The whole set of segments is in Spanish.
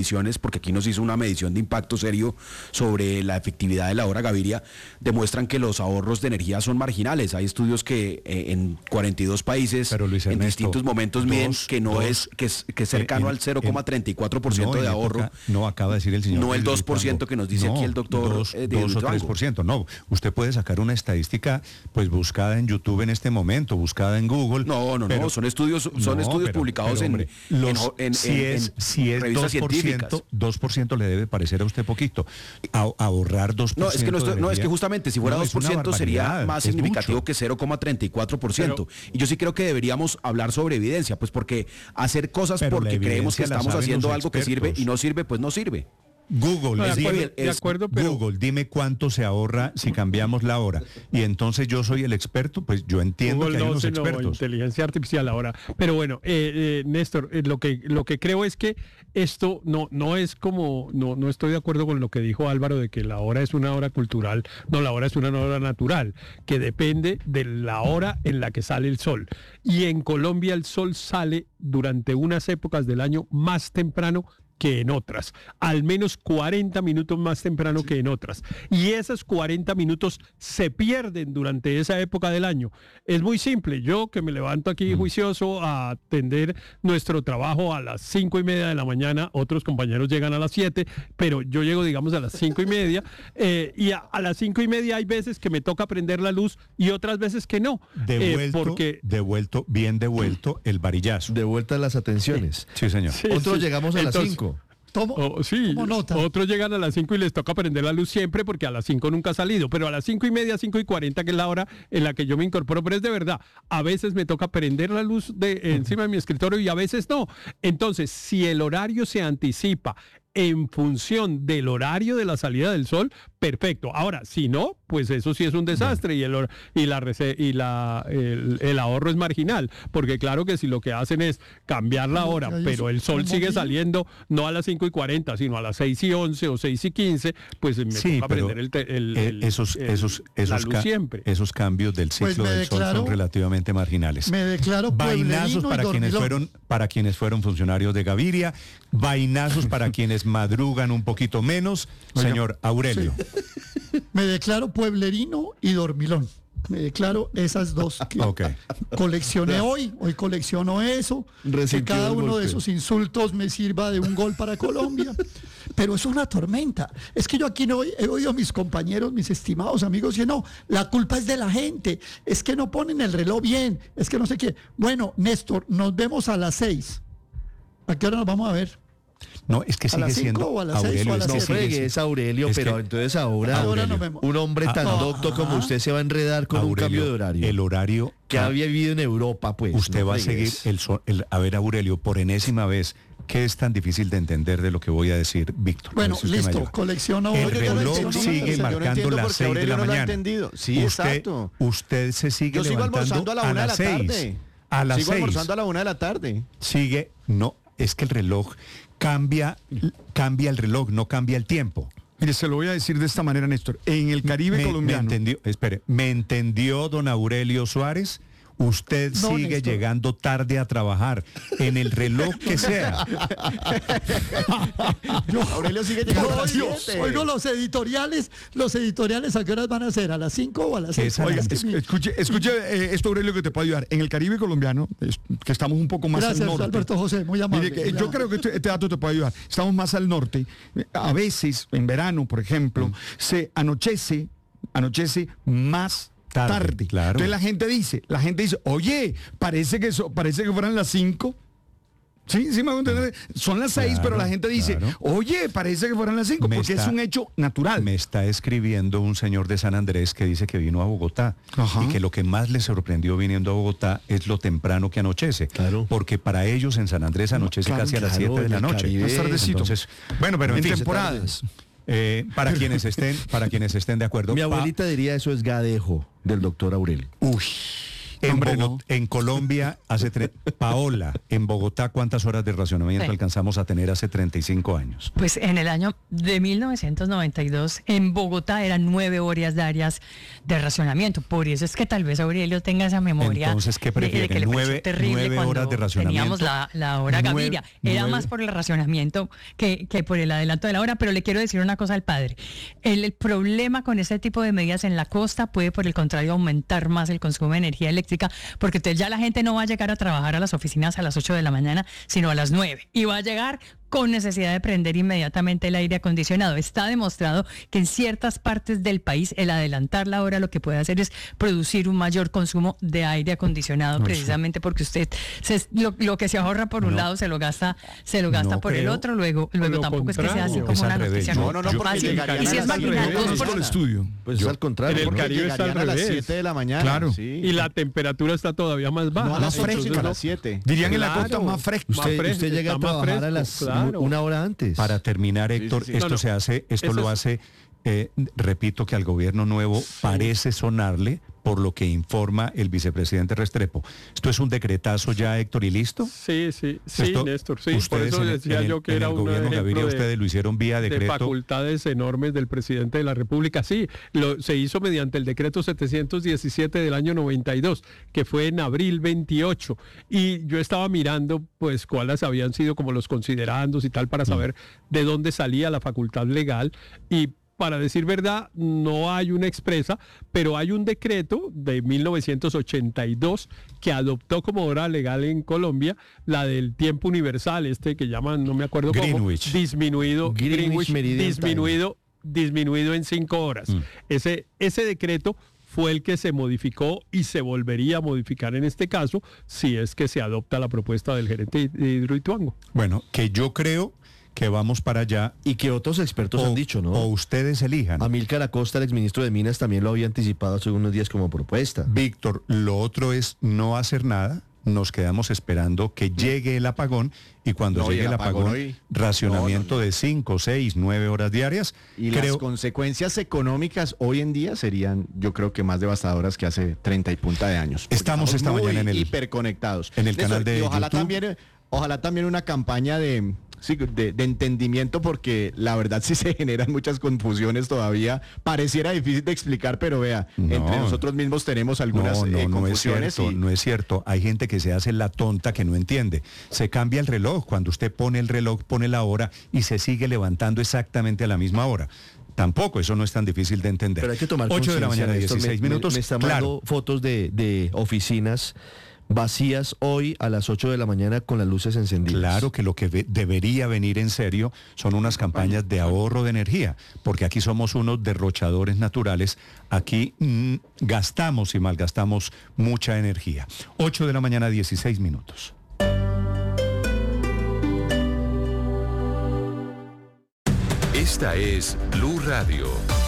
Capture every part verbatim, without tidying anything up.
mediciones, porque aquí nos hizo una medición de impacto serio sobre la efectividad de la hora Gaviria, demuestran que los ahorros de energía son marginales. Hay estudios que eh, en cuarenta y dos países, pero Luis Ernesto, en distintos momentos dos, miden que no dos, es que es, que es cercano en, al cero coma treinta y cuatro por ciento no, de ahorro. Época, no, acaba de decir el señor. No el dos por ciento que nos dice no, aquí el doctor. dos, eh, dos o tres por ciento. No, usted puede sacar una estadística pues buscada en YouTube en este momento, buscada en Google. No, no, pero, no, son estudios, son no, estudios pero, publicados pero, hombre, en, los, en, en, si en, es, en si es revistas dos por ciento, científicas. dos por ciento le debe parecer a usted poquito. A, ahorrar dos por ciento. No, es que no, estoy, no, es que justamente si fuera no, dos por ciento sería más significativo mucho. que cero coma treinta y cuatro por ciento. Y yo sí creo que deberíamos hablar sobre evidencia, pues porque hacer cosas pero porque creemos que estamos haciendo algo expertos. que sirve y no sirve, pues no sirve. Google, no, de dime, acuerdo, de acuerdo, pero... Google, dime cuánto se ahorra si cambiamos la hora. Y entonces yo soy el experto, pues yo entiendo Google que hay no, unos sino expertos. Inteligencia artificial ahora. Pero bueno, eh, eh, Néstor, eh, lo que lo que creo es que esto no no es como, no, no estoy de acuerdo con lo que dijo Álvaro de que la hora es una hora cultural. No, la hora es una hora natural, que depende de la hora en la que sale el sol. Y en Colombia el sol sale durante unas épocas del año más temprano que en otras, al menos cuarenta minutos más temprano que en otras. Y esos cuarenta minutos se pierden durante esa época del año. Es muy simple, yo que me levanto aquí juicioso a atender nuestro trabajo a las cinco y media de la mañana, otros compañeros llegan a las siete, pero yo llego, digamos, a las cinco y media, eh, y a, a las cinco y media hay veces que me toca prender la luz y otras veces que no. Devuelto, eh, porque... devuelto, bien devuelto el varillazo. De vuelta a las atenciones. Sí, señor. Sí, Otros sí. llegamos a Entonces, las cinco. Tomo, Oh, sí, tomo nota. otros llegan a las cinco y les toca prender la luz siempre porque a las cinco nunca ha salido, pero a las cinco y media, cinco y cuarenta, que es la hora en la que yo me incorporo, pero es de verdad, a veces me toca prender la luz de encima de mi escritorio y a veces no. Entonces, si el horario se anticipa en función del horario de la salida del sol, perfecto. Ahora, si no, pues eso sí es un desastre y el y la y la el, el ahorro es marginal, porque claro que si lo que hacen es cambiar la hora, pero el sol sigue saliendo no a las cinco y cuarenta, sino a las seis y once o seis y quince, pues me sí, toca prender el, el, el esos el, esos esos, la luz siempre. Esos cambios del ciclo Pues me del declaro, sol son relativamente marginales. Me declaro vainazos para quienes fueron para quienes fueron funcionarios de Gaviria, vainazos para quienes madrugan un poquito menos, Oiga, señor Aurelio. Sí. Me declaro pueblerino y dormilón. Me declaro esas dos que okay. coleccioné hoy. Hoy colecciono eso. Resintió que cada el uno golpe. de esos insultos me sirva de un gol para Colombia. Pero es una tormenta. Es que yo aquí no he oído a mis compañeros, mis estimados amigos, que no, la culpa es de la gente. Es que no ponen el reloj bien. Es que no sé qué. Bueno, Néstor, nos vemos a las seis. ¿A qué hora nos vamos a ver? No, es que ¿A sigue las cinco siendo o a las seis o a las No siete? fregue, es Aurelio, Es pero que- entonces ahora, Ahora nos vemos. un hombre tan Ah, docto como ah. usted se va a enredar con un Aurelio, cambio de horario. El horario que ah, había vivido en Europa, pues. usted no va a fregues. seguir el, so- el a ver, Aurelio, por enésima vez, ¿qué es tan difícil de entender de lo que voy a decir, Víctor? A Bueno, ver si usted me listo, ayuda. colecciono El hoy. Oye, yo no reloj entiendo, sigue yo no marcando entiendo las porque seis de Aurelio la no lo ha mañana. entendido. Sí, usted, exacto. Usted se sigue Yo sigo levantando almorzando a la una de la seis. tarde. A las Sigo seis. almorzando a la una de la tarde. Sigue, no, es que el reloj cambia, cambia el reloj, no cambia el tiempo. Mire, se lo voy a decir de esta manera, Néstor. En el Caribe me, colombiano. Me entendió, espere, ¿me entendió don Aurelio Suárez? Usted No, sigue Néstor. llegando tarde a trabajar en el reloj que sea. Yo, Aurelio sigue llegando a las oigo, siete. oigo los editoriales, los editoriales ¿a qué horas van a ser? ¿A las cinco o a las seis? Esa Oiga, es es- escuche, escuche eh, esto, Aurelio, que te puede ayudar. En el Caribe colombiano, es- que estamos un poco más Gracias, al norte. Alberto José, muy amable. Mire, que muy yo amable. creo que este, este dato te puede ayudar. Estamos más al norte. A veces, en verano, por ejemplo, Mm. se anochece, anochece más Tarde, tarde. claro. Entonces la gente dice, la gente dice, oye, parece que so- parece que fueran las cinco. Sí, sí me hago entender. Son las seis, Claro, pero la gente dice, claro. oye, parece que fueran las cinco, Me porque está- es un hecho natural. Me está escribiendo un señor de San Andrés que dice que vino a Bogotá Ajá. y que lo que más le sorprendió viniendo a Bogotá es lo temprano que anochece. Claro. Porque para ellos en San Andrés anochece claro, casi a las claro, siete de en la el noche. Caribe. Más tardecito. Entonces, bueno, pero en, en fin, temporadas. eh, para quienes estén, para quienes estén de acuerdo. Mi pa- abuelita diría eso es gadejo del doctor Aurelio. Uy, En, Hombre, Bogot- no. en Colombia, hace tre- Paola, en Bogotá, ¿cuántas horas de racionamiento Sí. alcanzamos a tener hace treinta y cinco años? Pues en el año de mil novecientos noventa y dos en Bogotá eran nueve horas diarias de racionamiento. Por eso es que tal vez Aurelio tenga esa memoria. Entonces, ¿qué de- de prefiere? que le pareció ¿Nueve- terrible nueve cuando horas de racionamiento? Teníamos la, la hora Nueve- Gaviria. Era nueve- más por el racionamiento que, que por el adelanto de la hora, pero le quiero decir una cosa al padre. El, el problema con ese tipo de medidas en la costa puede, por el contrario, aumentar más el consumo de energía eléctrica, porque entonces ya la gente no va a llegar a trabajar a las oficinas a las ocho de la mañana, sino a las nueve. Y va a llegar con necesidad de prender inmediatamente el aire acondicionado. Está demostrado que en ciertas partes del país el adelantar la hora lo que puede hacer es producir un mayor consumo de aire acondicionado, No, precisamente porque usted se- lo, lo que se ahorra por un No. lado se lo gasta, se lo gasta No por el creo. otro, luego, luego lo tampoco es que sea así contrario. como Es al una revés. noticia Yo- No, no, no, porque fácil. llegarían Y si a es las maquinar siete de dos la por- Conozco el estudio. Pues Yo- es al contrario. en el ¿no? Caribe está al Llegarían a las revés. siete de la mañana. Claro. Sí. Y la temperatura está todavía más baja. No, a las Entonces, ocho, a no- las siete. Dirían en la Claro. costa más fresco. Más Usted, fresco, usted llega a está más trabajar a fresco, las claro. una hora antes. Para terminar, Héctor, sí, sí. esto No, no. se hace, esto Eso lo es- hace, eh, repito que al gobierno nuevo parece sonarle, por lo que informa el vicepresidente Restrepo. Esto es un decretazo ya, Héctor, y listo. Sí, sí, sí, Esto, Néstor, sí. Por ustedes eso en el- decía en el- yo que en era el un gobierno ejemplo Gaviria, de- ustedes lo hicieron vía de decreto. facultades enormes del presidente de la República. Sí, lo, se hizo mediante el decreto setecientos diecisiete del año noventa y dos, que fue en abril veintiocho. Y yo estaba mirando, pues, cuáles habían sido como los considerandos y tal, para saber de dónde salía la facultad legal. Y para decir verdad, no hay una expresa, pero hay un decreto de mil novecientos ochenta y dos que adoptó como hora legal en Colombia la del tiempo universal, este que llaman, no me acuerdo Greenwich. cómo, disminuido, Greenwich Greenwich, Meridian disminuido, disminuido en cinco horas. Mm. Ese, ese decreto fue el que se modificó y se volvería a modificar en este caso si es que se adopta la propuesta del gerente de Hidroituango. Bueno, que yo creo que vamos para allá. Y que otros expertos o, han dicho, ¿no? o ustedes elijan. Amílcar Acosta, el exministro de Minas, también lo había anticipado hace unos días como propuesta. Víctor, lo otro es no hacer nada. Nos quedamos esperando que llegue el apagón y cuando No, y llegue el el apagón, apagón hoy- racionamiento No, no, no. de cinco, seis, nueve horas diarias. Y creo, las consecuencias económicas hoy en día serían, yo creo que más devastadoras que hace treinta y punta de años. Porque Estamos esta muy mañana en el- hiperconectados. en el Néstor, canal de y ojalá YouTube. también, ojalá también una campaña de, sí, de, de entendimiento, porque la verdad sí se generan muchas confusiones todavía. Pareciera difícil de explicar, pero vea, No. entre nosotros mismos tenemos algunas no, no, eh, no es confusiones. cierto, y- no es cierto. Hay gente que se hace la tonta que no entiende. Se cambia el reloj. Cuando usted pone el reloj, pone la hora y se sigue levantando exactamente a la misma hora. Tampoco, eso no es tan difícil de entender. Pero hay que tomar ocho de la conciencia, mañana, Néstor. dieciséis Me- me- minutos. Me, están claro. mandando fotos de, de oficinas vacías hoy a las ocho de la mañana con las luces encendidas. Claro que lo que ve- debería venir en serio son unas campañas de ahorro de energía, porque aquí somos unos derrochadores naturales, aquí mm, gastamos y malgastamos mucha energía. ocho de la mañana, dieciséis minutos. Esta es Blue Radio.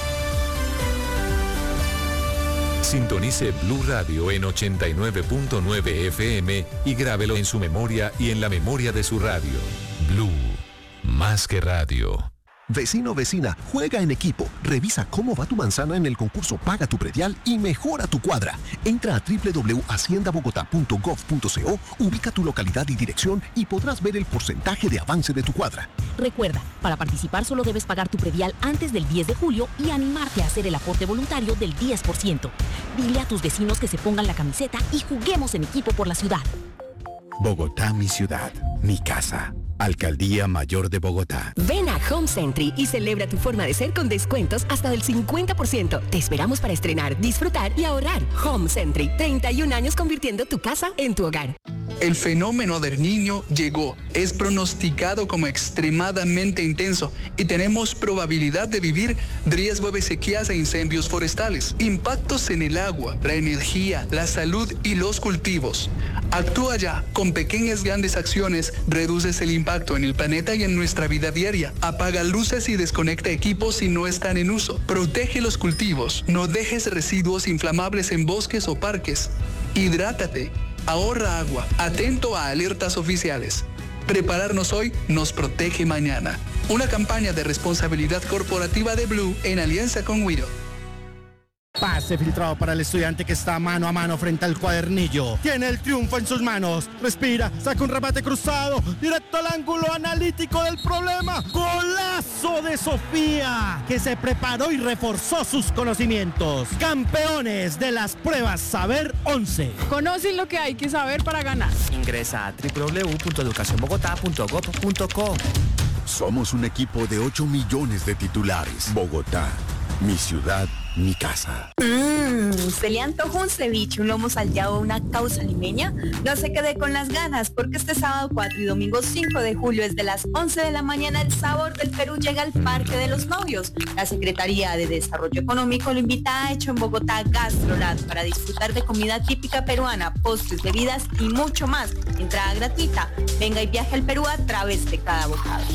Sintonice Blue Radio en ochenta y nueve punto nueve F M y grábelo en su memoria y en la memoria de su radio. Blue, más que radio. Vecino o vecina, juega en equipo, revisa cómo va tu manzana en el concurso Paga tu Predial y mejora tu cuadra. Entra a doble u doble u doble u punto hacienda bogotá punto gov punto co, ubica tu localidad y dirección y podrás ver el porcentaje de avance de tu cuadra. Recuerda, para participar solo debes pagar tu predial antes del diez de julio y animarte a hacer el aporte voluntario del diez por ciento. Dile a tus vecinos que se pongan la camiseta y juguemos en equipo por la ciudad. Bogotá, mi ciudad, mi casa. Alcaldía Mayor de Bogotá. Ven a Home Sentry y celebra tu forma de ser con descuentos hasta del cincuenta por ciento. Te esperamos para estrenar, disfrutar y ahorrar. Home Sentry, treinta y un años convirtiendo tu casa en tu hogar. El fenómeno del Niño llegó, es pronosticado como extremadamente intenso y tenemos probabilidad de vivir riesgo de sequías e incendios forestales, impactos en el agua, la energía, la salud y los cultivos. Actúa ya, con pequeñas grandes acciones reduces el impacto en el planeta y en nuestra vida diaria. Apaga luces y desconecta equipos si no están en uso. Protege los cultivos, no dejes residuos inflamables en bosques o parques. Hidrátate. Ahorra agua, atento a alertas oficiales. Prepararnos hoy nos protege mañana. Una campaña de responsabilidad corporativa de Blue en alianza con Wido. Pase filtrado para el estudiante que está mano a mano frente al cuadernillo. Tiene el triunfo en sus manos. Respira, saca un remate cruzado. Directo al ángulo analítico del problema. Golazo de Sofía, que se preparó y reforzó sus conocimientos. Campeones de las pruebas Saber once. Conocen lo que hay que saber para ganar. Ingresa a doble u doble u doble u punto educación bogotá punto gob punto co. Somos un equipo de ocho millones de titulares. Bogotá, mi ciudad, mi casa. Mmm, ¿se le antojó un ceviche, un lomo salteado o una causa limeña? No se quede con las ganas, porque este sábado cuatro y domingo cinco de julio, desde las once de la mañana, el sabor del Perú llega al Parque de los Novios. La Secretaría de Desarrollo Económico lo invita a Hecho en Bogotá Gastroland para disfrutar de comida típica peruana, postres, bebidas y mucho más. Entrada gratuita. Venga y viaje al Perú a través de cada bocado.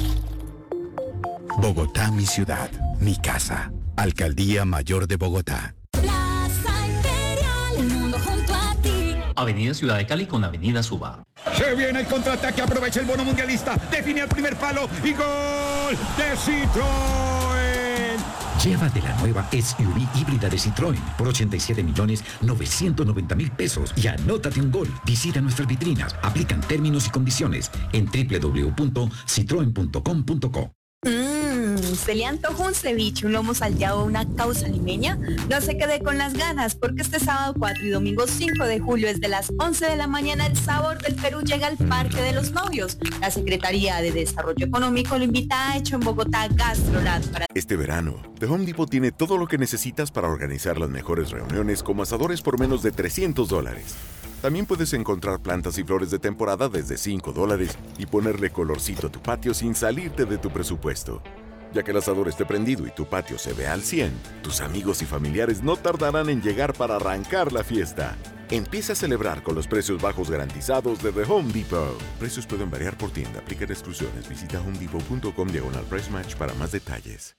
Bogotá, mi ciudad, mi casa. Alcaldía Mayor de Bogotá. Plaza Imperial, el mundo junto a ti. Avenida Ciudad de Cali con Avenida Suba. Se viene el contraataque, aprovecha el bono mundialista, define el primer palo y gol de Citroën. Llévate la nueva S U V híbrida de Citroën por ochenta y siete millones novecientos noventa mil pesos y anótate un gol. Visita nuestras vitrinas, aplican términos y condiciones en doble u doble u doble u punto citroen punto com punto co. Mmm, ¿se le antojó un ceviche, un lomo salteado o una causa limeña? No se quede con las ganas, porque este sábado cuatro y domingo cinco de julio, desde las once de la mañana, el sabor del Perú llega al Parque de los Novios. La Secretaría de Desarrollo Económico lo invita a Hecho en Bogotá Gastroland para... Este verano, The Home Depot tiene todo lo que necesitas para organizar las mejores reuniones, como asadores por menos de trescientos dólares. También puedes encontrar plantas y flores de temporada desde cinco dólares y ponerle colorcito a tu patio sin salirte de tu presupuesto. Ya que el asador esté prendido y tu patio se vea al cien, tus amigos y familiares no tardarán en llegar para arrancar la fiesta. Empieza a celebrar con los precios bajos garantizados de The Home Depot. Precios pueden variar por tienda, aplicar exclusiones. Visita homedepot punto com diagonal price match para más detalles.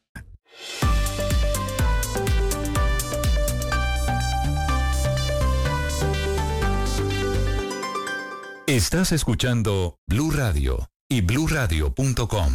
Estás escuchando Blue Radio y blue radio punto com.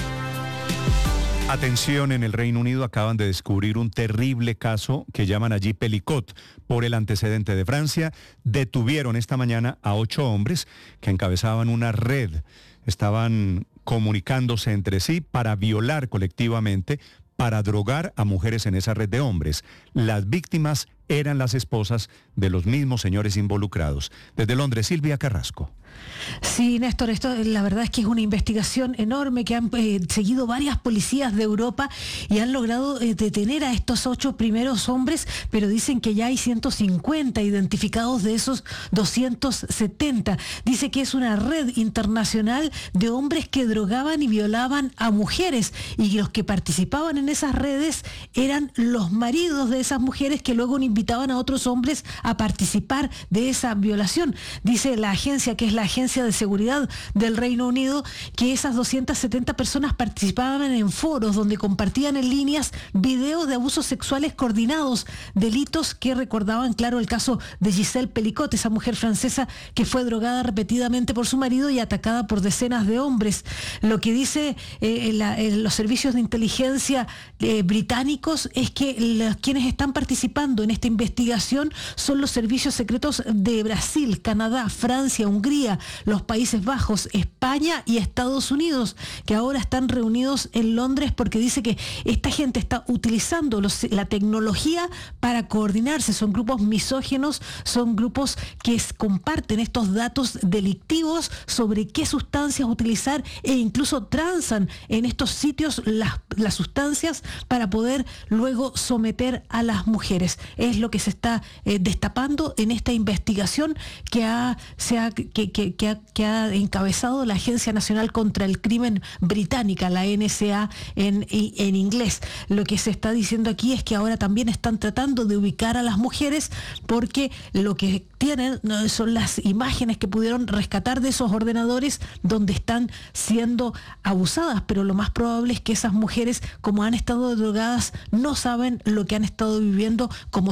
Atención, en el Reino Unido acaban de descubrir un terrible caso que llaman allí Pelicot por el antecedente de Francia. Detuvieron esta mañana a ocho hombres que encabezaban una red. Estaban comunicándose entre sí para violar colectivamente, para drogar a mujeres en esa red de hombres. Las víctimas eran las esposas de los mismos señores involucrados. Desde Londres, Silvia Carrasco. Sí, Néstor, esto la verdad es que es una investigación enorme que han eh, seguido varias policías de Europa y han logrado eh, detener a estos ocho primeros hombres, pero dicen que ya hay ciento cincuenta identificados de esos doscientos setenta. Dice que es una red internacional de hombres que drogaban y violaban a mujeres, y los que participaban en esas redes eran los maridos de esas mujeres que luego invitaban a otros hombres a participar de esa violación. Dice la agencia, que es la Agencia de Seguridad del Reino Unido, que esas doscientas setenta personas participaban en foros donde compartían en líneas videos de abusos sexuales coordinados, delitos que recordaban, claro, el caso de Gisèle Pelicot, esa mujer francesa que fue drogada repetidamente por su marido y atacada por decenas de hombres. Lo que dice eh, la, eh, los servicios de inteligencia eh, británicos es que los, quienes están participando en esta investigación son los servicios secretos de Brasil, Canadá, Francia, Hungría, los Países Bajos, España y Estados Unidos, que ahora están reunidos en Londres porque dice que esta gente está utilizando los, la tecnología para coordinarse. Son grupos misóginos, son grupos que es, comparten estos datos delictivos sobre qué sustancias utilizar e incluso transan en estos sitios las, las sustancias para poder luego someter a las mujeres. Es lo que se está eh, destapando en esta investigación que ha, se ha, que, que, que, ha, que ha encabezado la Agencia Nacional contra el Crimen británica, la N S A en, en inglés. Lo que se está diciendo aquí es que ahora también están tratando de ubicar a las mujeres porque lo que tienen son las imágenes que pudieron rescatar de esos ordenadores donde están siendo abusadas, pero lo más probable es que esas mujeres, como han estado drogadas, no saben lo que han estado viviendo, como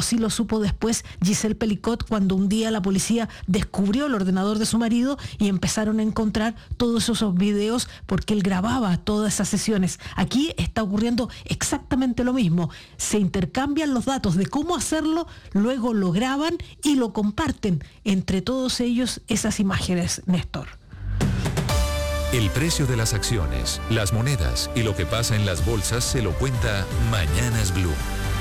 sí lo supo después Giselle Pelicot, cuando un día la policía descubrió el ordenador de su marido y empezaron a encontrar todos esos videos porque él grababa todas esas sesiones. Aquí está ocurriendo exactamente lo mismo. Se intercambian los datos de cómo hacerlo, luego lo graban y lo comparten entre todos ellos esas imágenes, Néstor. El precio de las acciones, las monedas y lo que pasa en las bolsas se lo cuenta Mañanas Blue.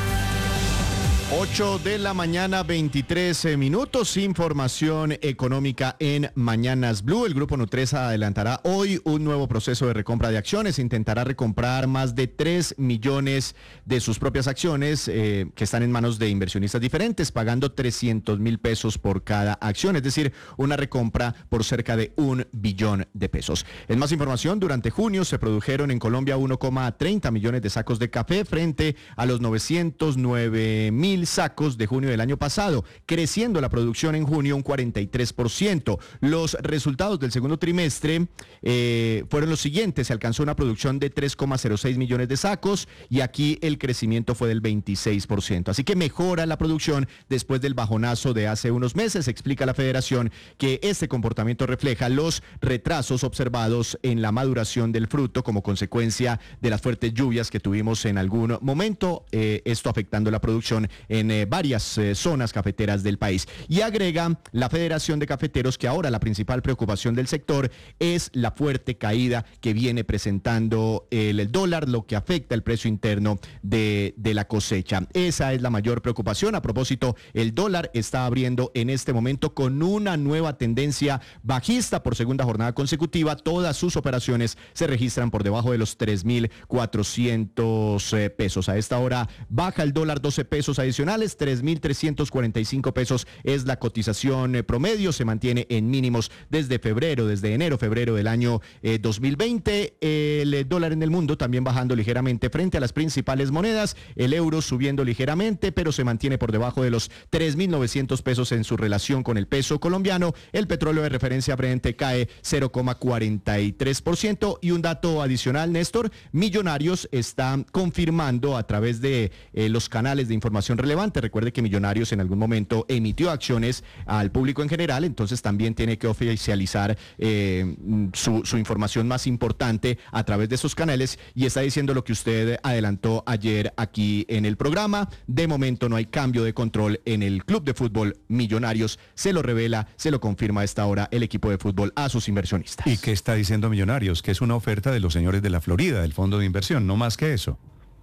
ocho de la mañana, veintitrés minutos, información económica en Mañanas Blue. El Grupo Nutresa adelantará hoy un nuevo proceso de recompra de acciones. Intentará recomprar más de tres millones de sus propias acciones eh, que están en manos de inversionistas diferentes, pagando trescientos mil pesos por cada acción, es decir, una recompra por cerca de un billón de pesos. En más información, durante junio se produjeron en Colombia uno coma treinta millones de sacos de café frente a los novecientos nueve mil sacos de junio del año pasado, creciendo la producción en junio un cuarenta y tres por ciento. Los resultados del segundo trimestre eh, fueron los siguientes: se alcanzó una producción de tres coma cero seis millones de sacos y aquí el crecimiento fue del veintiséis por ciento. Así que mejora la producción después del bajonazo de hace unos meses. Explica la Federación que este comportamiento refleja los retrasos observados en la maduración del fruto como consecuencia de las fuertes lluvias que tuvimos en algún momento, eh, esto afectando la producción en eh, varias eh, zonas cafeteras del país. Y agrega la Federación de Cafeteros que ahora la principal preocupación del sector es la fuerte caída que viene presentando el, el dólar, lo que afecta el precio interno de, de la cosecha. Esa es la mayor preocupación. A propósito, el dólar está abriendo en este momento con una nueva tendencia bajista por segunda jornada consecutiva. Todas sus operaciones se registran por debajo de los tres mil cuatrocientos eh, pesos. A esta hora baja el dólar doce pesos adicionales, tres mil trescientos cuarenta y cinco pesos es la cotización eh, promedio, se mantiene en mínimos desde febrero, desde enero, febrero del año eh, dos mil veinte. El eh, dólar en el mundo también bajando ligeramente frente a las principales monedas, el euro subiendo ligeramente, pero se mantiene por debajo de los tres mil novecientos pesos en su relación con el peso colombiano. El petróleo de referencia Brent cae cero coma cuarenta y tres por ciento. Y un dato adicional, Néstor: Millonarios está confirmando a través de eh, los canales de información relevante. Recuerde que Millonarios en algún momento emitió acciones al público en general, entonces también tiene que oficializar eh, su, su información más importante a través de esos canales, y está diciendo lo que usted adelantó ayer aquí en el programa. De momento no hay cambio de control en el club de fútbol Millonarios. Se lo revela, se lo confirma a esta hora el equipo de fútbol a sus inversionistas. ¿Y qué está diciendo Millonarios? Que es una oferta de los señores de la Florida, del fondo de inversión, no más que eso.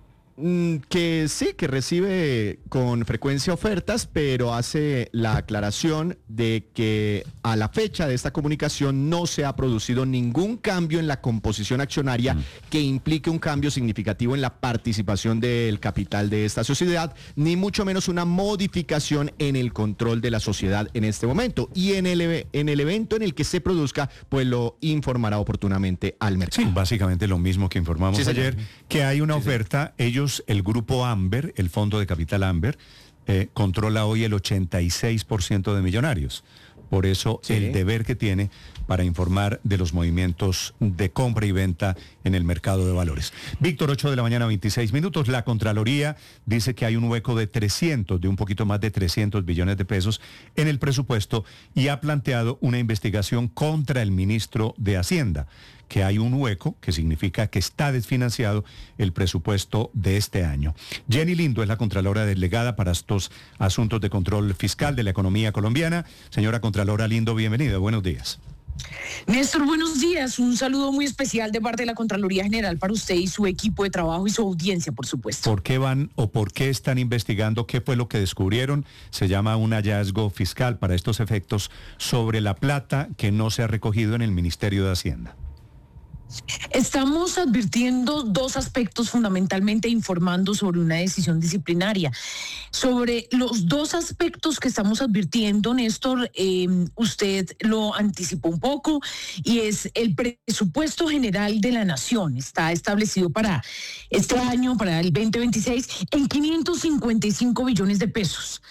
Que sí, que recibe con frecuencia ofertas, pero hace la aclaración de que a la fecha de esta comunicación no se ha producido ningún cambio en la composición accionaria mm. que implique un cambio significativo en la participación del capital de esta sociedad, ni mucho menos una modificación en el control de la sociedad en este momento. Y en el, en el evento en el que se produzca, pues lo informará oportunamente al mercado. Sí, básicamente lo mismo que informamos sí, ayer, que hay una sí, oferta, sí. ellos el grupo Amber, el fondo de capital Amber, eh, controla hoy el ochenta y seis por ciento de Millonarios. Por eso sí. el deber que tiene para informar de los movimientos de compra y venta en el mercado de valores. Víctor, ocho de la mañana, veintiséis minutos. La Contraloría dice que hay un hueco de trescientos, de un poquito más de trescientos billones de pesos en el presupuesto, y ha planteado una investigación contra el ministro de Hacienda, que hay un hueco, que significa que está desfinanciado el presupuesto de este año. Jenny Lindo es la Contralora delegada para estos asuntos de control fiscal de la economía colombiana. Señora Contralora Lindo, bienvenida, buenos días. Néstor, buenos días. Un saludo muy especial de parte de la Contraloría General para usted y su equipo de trabajo y su audiencia, por supuesto. ¿Por qué van o por qué están investigando? ¿Qué fue lo que descubrieron? Se llama un hallazgo fiscal para estos efectos sobre la plata que no se ha recogido en el Ministerio de Hacienda. Estamos advirtiendo dos aspectos, fundamentalmente informando sobre una decisión disciplinaria. Sobre los dos aspectos que estamos advirtiendo, Néstor, eh, usted lo anticipó un poco, y es el presupuesto general de la Nación. Está establecido para este año, para el veinte veintiséis, en quinientos cincuenta y cinco billones de pesos.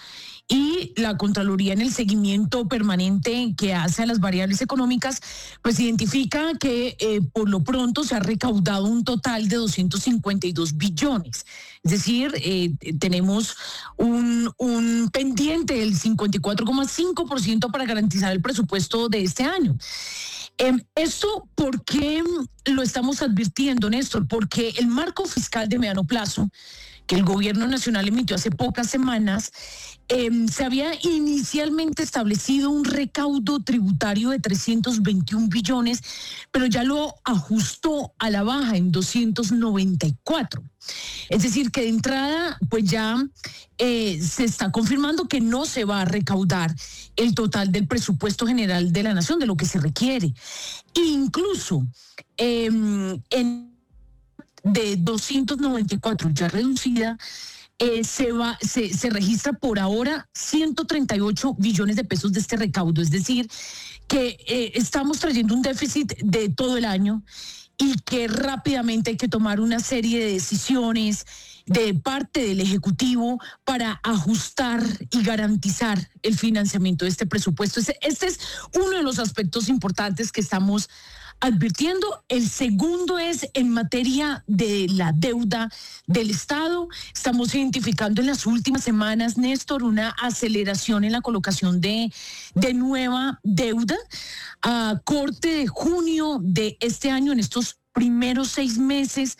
y la Contraloría, en el seguimiento permanente que hace a las variables económicas, pues identifica que eh, por lo pronto se ha recaudado un total de doscientos cincuenta y dos billones. Es decir, eh, tenemos un, un pendiente del cincuenta y cuatro coma cinco por ciento para garantizar el presupuesto de este año. Eh, ¿Esto por qué lo estamos advirtiendo, Néstor? Porque el marco fiscal de mediano plazo que el gobierno nacional emitió hace pocas semanas, eh, se había inicialmente establecido un recaudo tributario de trescientos veintiún billones, pero ya lo ajustó a la baja en doscientos noventa y cuatro. Es decir, que de entrada, pues ya eh, se está confirmando que no se va a recaudar el total del presupuesto general de la nación, de lo que se requiere. Incluso eh, en de doscientos noventa y cuatro ya reducida, eh, se, va, se, se registra por ahora ciento treinta y ocho billones de pesos de este recaudo. Es decir, que eh, estamos trayendo un déficit de todo el año y que rápidamente hay que tomar una serie de decisiones de parte del Ejecutivo para ajustar y garantizar el financiamiento de este presupuesto. Este, este es uno de los aspectos importantes que estamos advirtiendo. El segundo es en materia de la deuda del Estado. Estamos identificando en las últimas semanas, Néstor, una aceleración en la colocación de, de nueva deuda. A corte de junio de este año, en estos primeros seis meses,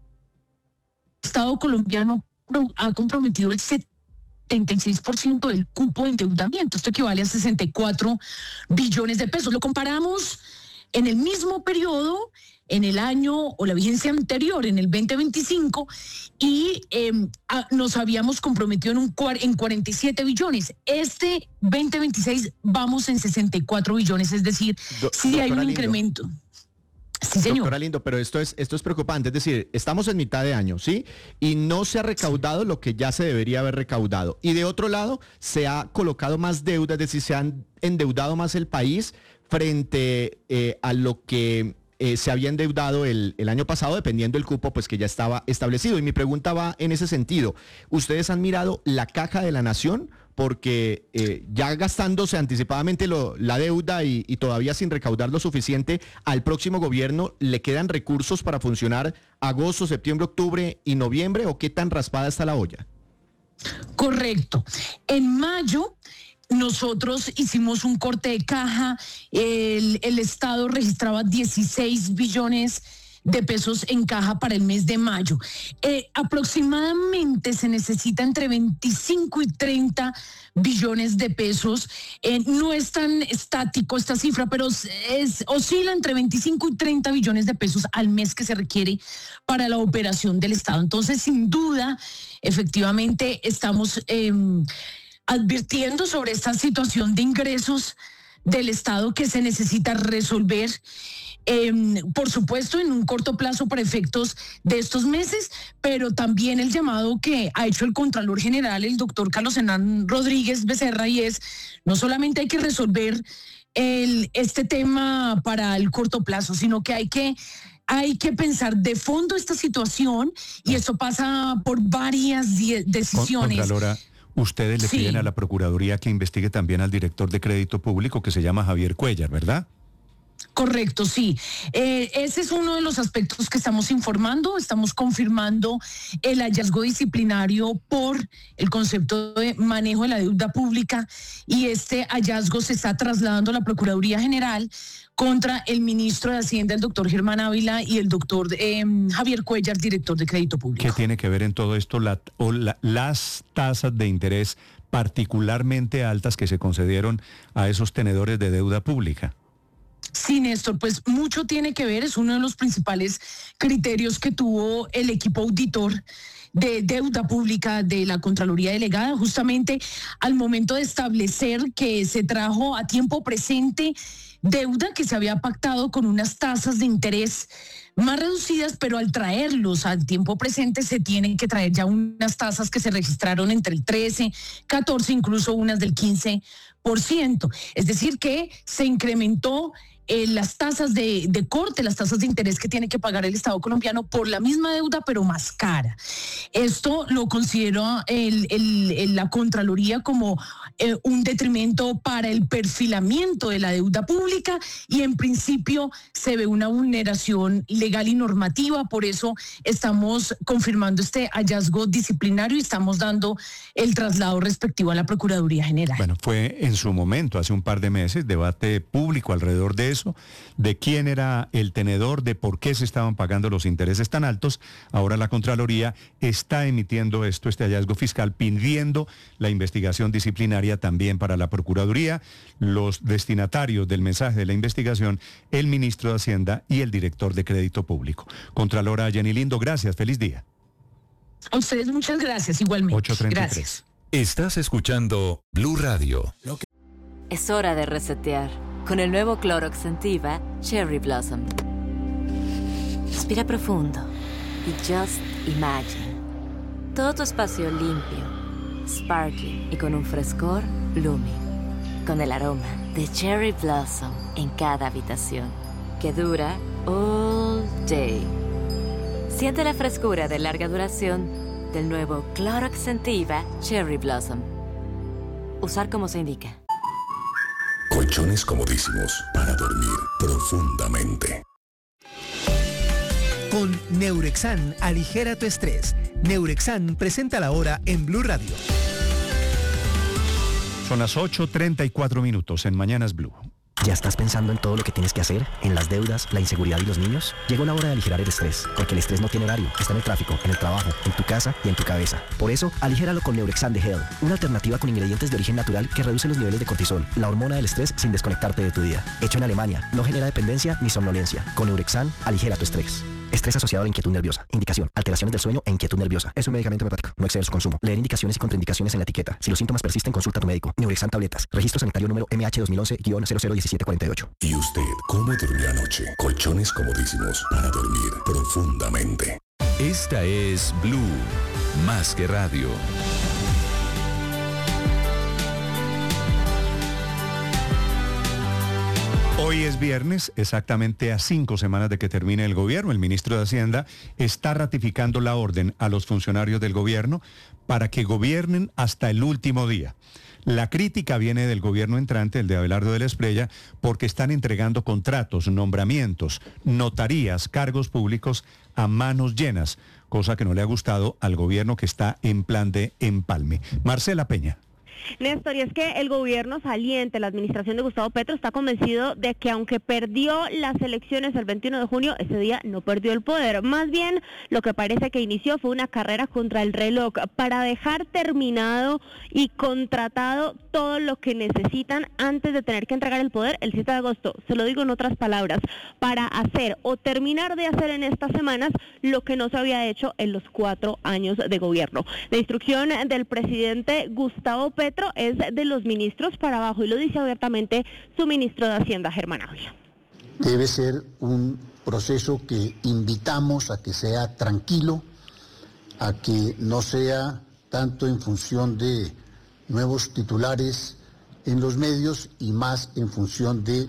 el Estado colombiano ha comprometido el setenta y seis por ciento del cupo de endeudamiento. Esto equivale a sesenta y cuatro billones de pesos. Lo comparamos en el mismo periodo, en el año o la vigencia anterior, en el veinte veinticinco, y eh, a, nos habíamos comprometido en, un, en cuarenta y siete billones. Este veinte veintiséis vamos en sesenta y cuatro billones, es decir, Do, sí hay un Lindo. incremento. Sí, señor. Doctora Lindo, pero esto es, esto es preocupante, es decir, estamos en mitad de año, ¿sí? Y no se ha recaudado lo que ya se debería haber recaudado. Y de otro lado, se ha colocado más deuda, es decir, se han endeudado más el país frente eh, a lo que eh, se había endeudado el, el año pasado, dependiendo del cupo pues que ya estaba establecido. Y mi pregunta va en ese sentido. ¿Ustedes han mirado la caja de la nación? Porque eh, ya gastándose anticipadamente lo, la deuda y, y todavía sin recaudar lo suficiente, al próximo gobierno le quedan recursos para funcionar agosto, septiembre, octubre y noviembre, ¿o qué tan raspada está la olla? Correcto. En mayo nosotros hicimos un corte de caja, el, el Estado registraba dieciséis billones de pesos en caja para el mes de mayo. Eh, aproximadamente se necesita entre veinticinco y treinta billones de pesos. Eh, no es tan estático esta cifra, pero es, oscila entre veinticinco y treinta billones de pesos al mes que se requiere para la operación del Estado. Entonces, sin duda, efectivamente, estamos eh, advirtiendo sobre esta situación de ingresos del Estado que se necesita resolver. Eh, por supuesto, en un corto plazo para efectos de estos meses, pero también el llamado que ha hecho el Contralor General, el doctor Carlos Hernán Rodríguez Becerra, y es, no solamente hay que resolver el, este tema para el corto plazo, sino que hay que, hay que pensar de fondo esta situación, y eso pasa por varias die- decisiones. Contralora, ustedes le sí. piden a la Procuraduría que investigue también al director de Crédito Público, que se llama Javier Cuellar, ¿verdad? Correcto, sí. Eh, ese es uno de los aspectos que estamos informando. Estamos confirmando el hallazgo disciplinario por el concepto de manejo de la deuda pública, y este hallazgo se está trasladando a la Procuraduría General contra el ministro de Hacienda, el doctor Germán Ávila, y el doctor eh, Javier Cuellar, director de Crédito Público. ¿Qué tiene que ver en todo esto la, o la, las tasas de interés particularmente altas que se concedieron a esos tenedores de deuda pública? Sí, Néstor, pues mucho tiene que ver, es uno de los principales criterios que tuvo el equipo auditor de deuda pública de la Contraloría Delegada, justamente al momento de establecer que se trajo a tiempo presente deuda que se había pactado con unas tasas de interés más reducidas, pero al traerlos al tiempo presente se tienen que traer ya unas tasas que se registraron entre el trece, catorce, incluso unas del quince por ciento. Es decir, que se incrementó Eh, las tasas de, de corte, las tasas de interés que tiene que pagar el Estado colombiano por la misma deuda, pero más cara. Esto lo considera el, el, el, la Contraloría como eh, un detrimento para el perfilamiento de la deuda pública y en principio se ve una vulneración legal y normativa. Por eso estamos confirmando este hallazgo disciplinario y estamos dando el traslado respectivo a la Procuraduría General. Bueno, fue en su momento, hace un par de meses, debate público alrededor de eso, de quién era el tenedor, de por qué se estaban pagando los intereses tan altos. Ahora la Contraloría está emitiendo esto, este hallazgo fiscal, pidiendo la investigación disciplinaria también para la Procuraduría, los destinatarios del mensaje de la investigación, el ministro de Hacienda y el director de Crédito Público. Contralora Jenny Lindo, gracias, feliz día. A ustedes muchas gracias, igualmente. ocho treinta y tres. Gracias. Estás escuchando Blue Radio. Es hora de resetear. Con el nuevo Clorox Scentiva Cherry Blossom. Respira profundo y just imagine. Todo tu espacio limpio, sparkling y con un frescor blooming. Con el aroma de Cherry Blossom en cada habitación. Que dura all day. Siente la frescura de larga duración del nuevo Clorox Scentiva Cherry Blossom. Usar como se indica. Colchones comodísimos para dormir profundamente. Con Neurexan, aligera tu estrés. Neurexan presenta la hora en Blue Radio. Son las ocho treinta y cuatro minutos en Mañanas Blue. ¿Ya estás pensando en todo lo que tienes que hacer? ¿En las deudas, la inseguridad y los niños? Llegó la hora de aligerar el estrés, porque el estrés no tiene horario. Está en el tráfico, en el trabajo, en tu casa y en tu cabeza. Por eso, aligéralo con Neurexan de Hell, una alternativa con ingredientes de origen natural que reduce los niveles de cortisol, la hormona del estrés, sin desconectarte de tu día. Hecho en Alemania, no genera dependencia ni somnolencia. Con Neurexan, aligera tu estrés. Estrés asociado a la inquietud nerviosa. Indicación: alteraciones del sueño e inquietud nerviosa. Es un medicamento homeopático. No exceder su consumo. Leer indicaciones y contraindicaciones en la etiqueta. Si los síntomas persisten, consulta a tu médico. Neurexan tabletas. Registro sanitario número M H dos mil once guion cero cero diecisiete cuarenta y ocho. ¿Y usted cómo durmió anoche? Colchones comodísimos para dormir profundamente. Esta es Blue, más que radio. Hoy es viernes, exactamente a cinco semanas de que termine el gobierno. El ministro de Hacienda está ratificando la orden a los funcionarios del gobierno para que gobiernen hasta el último día. La crítica viene del gobierno entrante, el de Abelardo de la Espriella, porque están entregando contratos, nombramientos, notarías, cargos públicos a manos llenas, cosa que no le ha gustado al gobierno que está en plan de empalme. Marcela Peña. Néstor, y es que el gobierno saliente, la administración de Gustavo Petro, está convencido de que aunque perdió las elecciones el veintiuno de junio, ese día no perdió el poder. Más bien, lo que parece que inició fue una carrera contra el reloj para dejar terminado y contratado todo lo que necesitan antes de tener que entregar el poder el siete de agosto. Se lo digo en otras palabras, para hacer o terminar de hacer en estas semanas lo que no se había hecho en los cuatro años de gobierno. La instrucción del presidente Gustavo Petro es de los ministros para abajo y lo dice abiertamente su ministro de Hacienda, Germán Ávila. Debe ser un proceso que invitamos a que sea tranquilo, a que no sea tanto en función de nuevos titulares en los medios y más en función de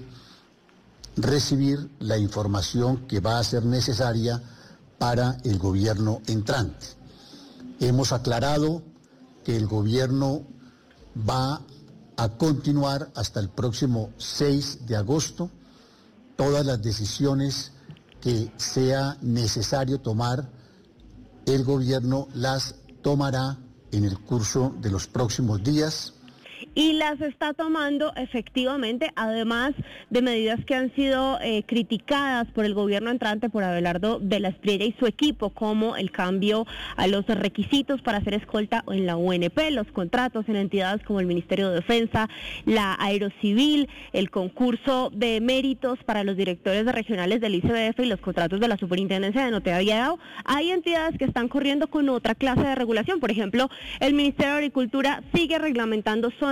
recibir la información que va a ser necesaria para el gobierno entrante. Hemos aclarado que el gobierno va a continuar hasta el próximo seis de agosto. Todas las decisiones que sea necesario tomar, el gobierno las tomará en el curso de los próximos días. Y las está tomando efectivamente, además de medidas que han sido eh, criticadas por el gobierno entrante, por Abelardo de la Espriella y su equipo, como el cambio a los requisitos para hacer escolta en la U N P, los contratos en entidades como el Ministerio de Defensa, la Aerocivil, el concurso de méritos para los directores regionales del I C B F y los contratos de la Superintendencia de Notariado. Hay entidades que están corriendo con otra clase de regulación. Por ejemplo, el Ministerio de Agricultura sigue reglamentando zonas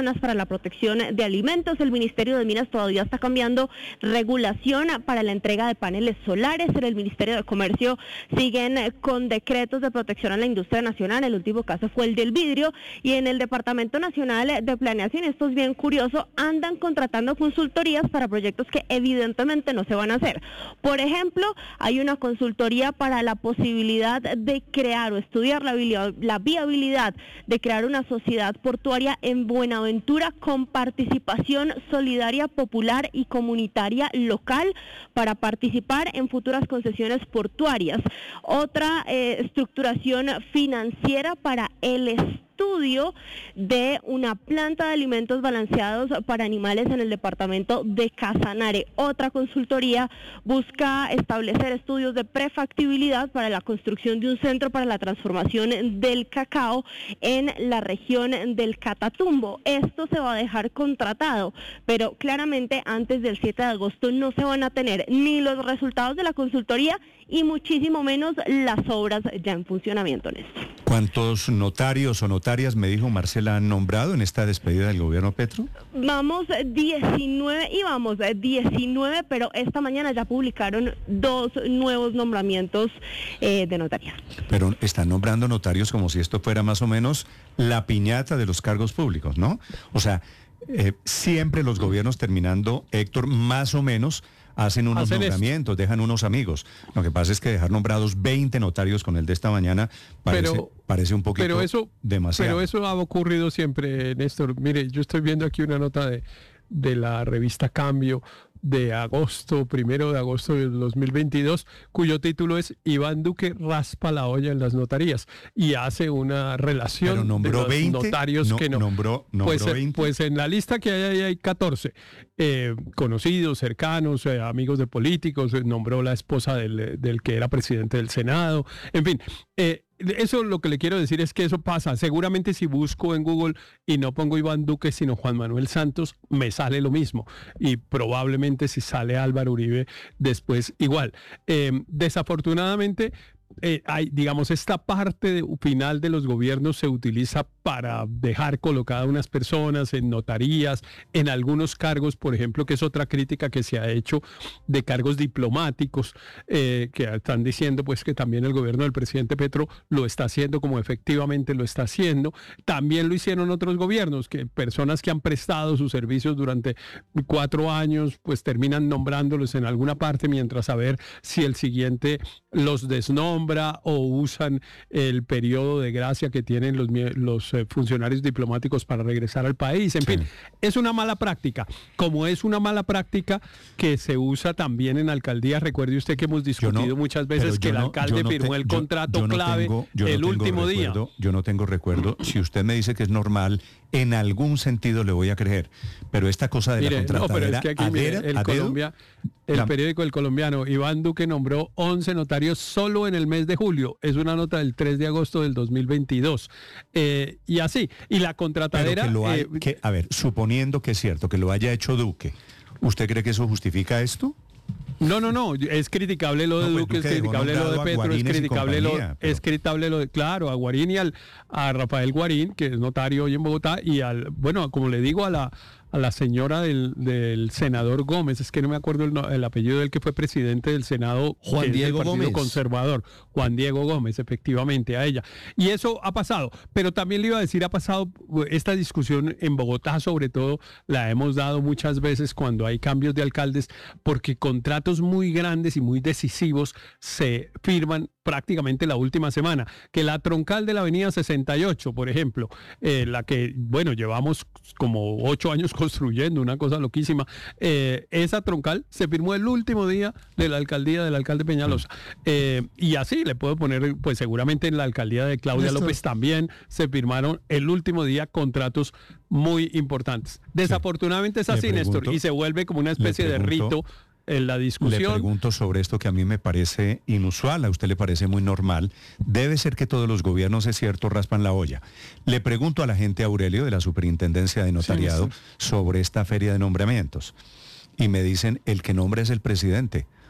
zonas para la protección de alimentos. El Ministerio de Minas todavía está cambiando regulación para la entrega de paneles solares. En el Ministerio de Comercio siguen con decretos de protección a la industria nacional. El último caso fue el del vidrio. Y en el Departamento Nacional de Planeación, esto es bien curioso, andan contratando consultorías para proyectos que evidentemente no se van a hacer. Por ejemplo, hay una consultoría para la posibilidad de crear o estudiar la, la viabilidad de crear una sociedad portuaria en Buenaventura con participación solidaria, popular y comunitaria local para participar en futuras concesiones portuarias. Otra eh, estructuración financiera para el Estado. Estudio de una planta de alimentos balanceados para animales en el departamento de Casanare. Otra consultoría busca establecer estudios de prefactibilidad para la construcción de un centro para la transformación del cacao en la región del Catatumbo. Esto se va a dejar contratado, pero claramente antes del siete de agosto no se van a tener ni los resultados de la consultoría y muchísimo menos las obras ya en funcionamiento, Néstor. ¿Cuántos notarios o notarias, me dijo Marcela, han nombrado en esta despedida del gobierno Petro? Vamos diecinueve y vamos diecinueve, pero esta mañana ya publicaron dos nuevos nombramientos eh, de notarías. Pero están nombrando notarios como si esto fuera más o menos la piñata de los cargos públicos, ¿no? O sea, eh, siempre los gobiernos terminando, Héctor, más o menos hacen unos hacen nombramientos, esto. Dejan unos amigos. Lo que pasa es que dejar nombrados veinte notarios con el de esta mañana parece, pero, parece un poquito pero eso, demasiado. Pero eso ha ocurrido siempre, Néstor. Mire, yo estoy viendo aquí una nota de, de la revista Cambio de agosto, primero de agosto del dos mil veintidós, cuyo título es Iván Duque raspa la olla en las notarías y hace una relación pero nombró de los veinte, notarios no, que no. Nombró, nombró pues, veinte. Pues en la lista que hay ahí hay catorce eh, conocidos, cercanos, eh, amigos de políticos, eh, nombró la esposa del, del que era presidente del Senado, en fin, eh, eso lo que le quiero decir es que eso pasa. Seguramente si busco en Google y no pongo Iván Duque sino Juan Manuel Santos, me sale lo mismo. Y probablemente si sale Álvaro Uribe después igual. Eh, desafortunadamente, eh, hay, digamos, esta parte de, final de los gobiernos se utiliza para dejar colocadas unas personas en notarías, en algunos cargos, por ejemplo, que es otra crítica que se ha hecho de cargos diplomáticos, eh, que están diciendo pues que también el gobierno del presidente Petro lo está haciendo como efectivamente lo está haciendo. También lo hicieron otros gobiernos, que personas que han prestado sus servicios durante cuatro años, pues terminan nombrándolos en alguna parte, mientras a ver si el siguiente los desnombra o usan el periodo de gracia que tienen los, los eh, funcionarios diplomáticos para regresar al país. En sí. fin, es una mala práctica, como es una mala práctica que se usa también en alcaldías. Recuerde usted que hemos discutido no, muchas veces que el no, alcalde no firmó te, el contrato yo, yo no clave tengo, el no último recuerdo, día. Yo no tengo recuerdo. Si usted me dice que es normal, en algún sentido le voy a creer, pero esta cosa de mire, la contratadera, no, pero es que aquí, mire, el, Colombia, el la... periódico El Colombiano, Iván Duque nombró once notarios solo en el mes de julio. Es una nota del tres de agosto del dos mil veintidós. Eh, y así, y la contratadera... Que lo hay, eh, que, a ver, suponiendo que es cierto, que lo haya hecho Duque, ¿usted cree que eso justifica esto? No, no, no, es criticable lo de no, Duque, Duque, es criticable lo de Petro, es criticable lo, pero... es criticable lo de, claro, a Guarín y al, a Rafael Guarín, que es notario hoy en Bogotá, y al, bueno, como le digo, a la a la señora del, del senador Gómez, es que no me acuerdo el, el apellido del que fue presidente del Senado, Juan Diego Gómez, conservador, Juan Diego Gómez, efectivamente, a ella. Y eso ha pasado, pero también le iba a decir, ha pasado esta discusión en Bogotá, sobre todo, la hemos dado muchas veces cuando hay cambios de alcaldes, porque contratos muy grandes y muy decisivos se firman prácticamente la última semana, que la troncal de la avenida sesenta y ocho, por ejemplo, eh, la que, bueno, llevamos como ocho años construyendo, una cosa loquísima, eh, esa troncal se firmó el último día de la alcaldía del alcalde Peñalosa, eh, y así le puedo poner, pues seguramente en la alcaldía de Claudia Esto. López también se firmaron el último día contratos muy importantes. Desafortunadamente sí. es así, pregunto, Néstor, y se vuelve como una especie de rito en la discusión. Le pregunto sobre esto que a mí me parece inusual, a usted le parece muy normal. Debe ser que todos los gobiernos, es cierto, raspan la olla. Le pregunto a la gente Aurelio de la Superintendencia de Notariado sí, sí. sobre esta feria de nombramientos. Y me dicen, el que nombra es el presidente.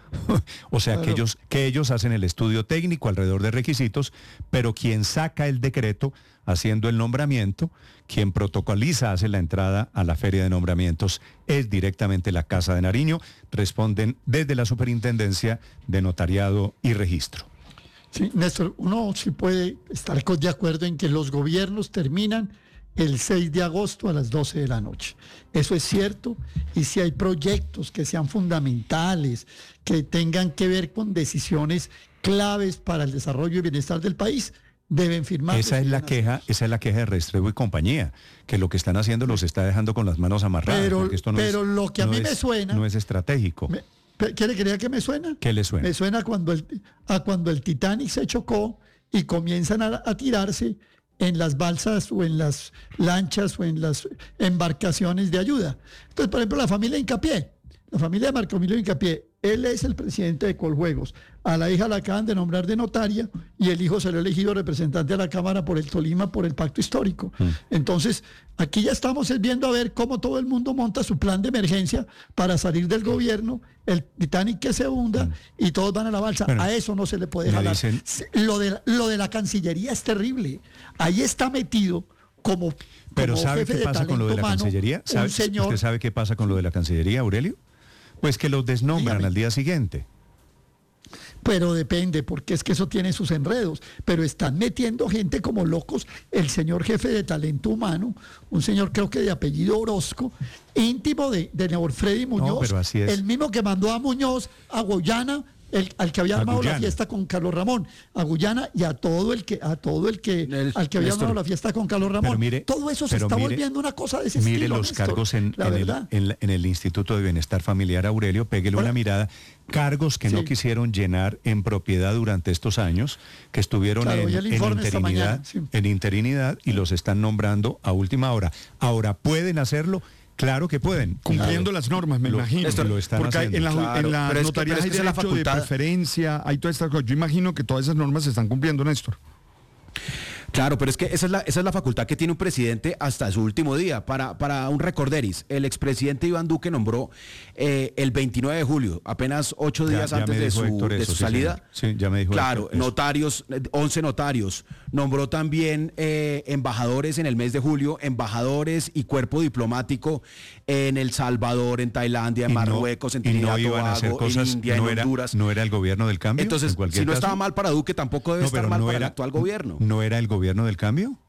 O sea, Claro. que ellos, que ellos hacen el estudio técnico alrededor de requisitos, pero quien saca el decreto haciendo el nombramiento, quien protocoliza, hace la entrada a la feria de nombramientos, es directamente la Casa de Nariño. Responden desde la Superintendencia de Notariado y Registro. Sí, Néstor, uno sí puede estar con- de acuerdo en que los gobiernos terminan el seis de agosto a las doce de la noche. Eso es cierto, y si hay proyectos que sean fundamentales, que tengan que ver con decisiones claves para el desarrollo y bienestar del país, deben firmar. Esa es la queja, esa es la queja de Restrepo y compañía, que lo que están haciendo los está dejando con las manos amarradas. Pero- porque esto no pero es- lo que a no mí me es- suena- no es estratégico. Pe- ¿Quiere que diga que me suena? ¿Qué le suena? Me suena cuando el, a cuando el Titanic se chocó y comienzan a, a tirarse en las balsas o en las lanchas o en las embarcaciones de ayuda. Entonces, por ejemplo, la familia Hincapié, la familia de Marco Emilio Hincapié, él es el presidente de Coljuegos. A la hija la acaban de nombrar de notaria y el hijo se lo ha elegido representante a la Cámara por el Tolima por el pacto histórico. Entonces, aquí ya estamos es viendo a ver cómo todo el mundo monta su plan de emergencia para salir del gobierno, el Titanic que se hunda y todos van a la balsa. Bueno, a eso no se le puede me jalar. dicen- Se- Lo de, la- lo de la Cancillería es terrible. Ahí está metido como, Pero como ¿sabe jefe qué de pasa con lo de la talento humano, Cancillería? ¿Sabe- un señor. ¿Usted sabe qué pasa con lo de la Cancillería, Aurelio? Pues que los desnombran al día siguiente. Pero depende, porque es que eso tiene sus enredos. Pero están metiendo gente como locos. El señor jefe de talento humano, un señor creo que de apellido Orozco, íntimo de, de Neorfredi Muñoz, pero así es. el mismo que mandó a Muñoz a Guyana, el, al que había A armado la Guyana. fiesta con Carlos Ramón, a Guyana y a todo el que, a todo el que, al que había Néstor. armado la fiesta con Carlos Ramón. Pero mire- todo eso se pero está mire- volviendo una cosa de ese Mire estilo, los Néstor, cargos en, la en el, verdad. en la- en el Instituto de Bienestar Familiar, Aurelio, péguele una mirada. Cargos que no Sí. quisieron llenar en propiedad durante estos años, que estuvieron Claro, en, y el en informe esta interinidad, mañana, sí. en interinidad y los están nombrando a última hora. Ahora, ¿pueden hacerlo? Claro que pueden. Cumpliendo las normas, me Lo- imagino. esto lo están Porque hay- en, haciendo. la, en las Pero es que- notarías pero es hay que esa es la derecho de facultad. preferencia, hay todas estas cosas. Yo imagino que todas esas normas se están cumpliendo, Néstor. Claro, pero es que esa es la, esa es la facultad que tiene un presidente hasta su último día. Para, para un recorderis, el expresidente Iván Duque nombró eh, el veintinueve de julio, apenas ocho Ya- días ya antes me de dijo su, Héctor de eso, su sí, salida. señor. Sí, ya me dijo Claro, Héctor eso. notarios, eh, once notarios. Nombró también eh, embajadores en el mes de julio, embajadores y cuerpo diplomático en El Salvador, en Tailandia, en Y no- Marruecos, en y no Trinidad y iban a hacer Tobago, cosas, en India, no en era, Honduras. no era el gobierno del cambio. Entonces, en cualquier si no caso. estaba mal para Duque, tampoco debe No, estar pero mal no para el era- actual gobierno. ¿No era el gobierno del cambio?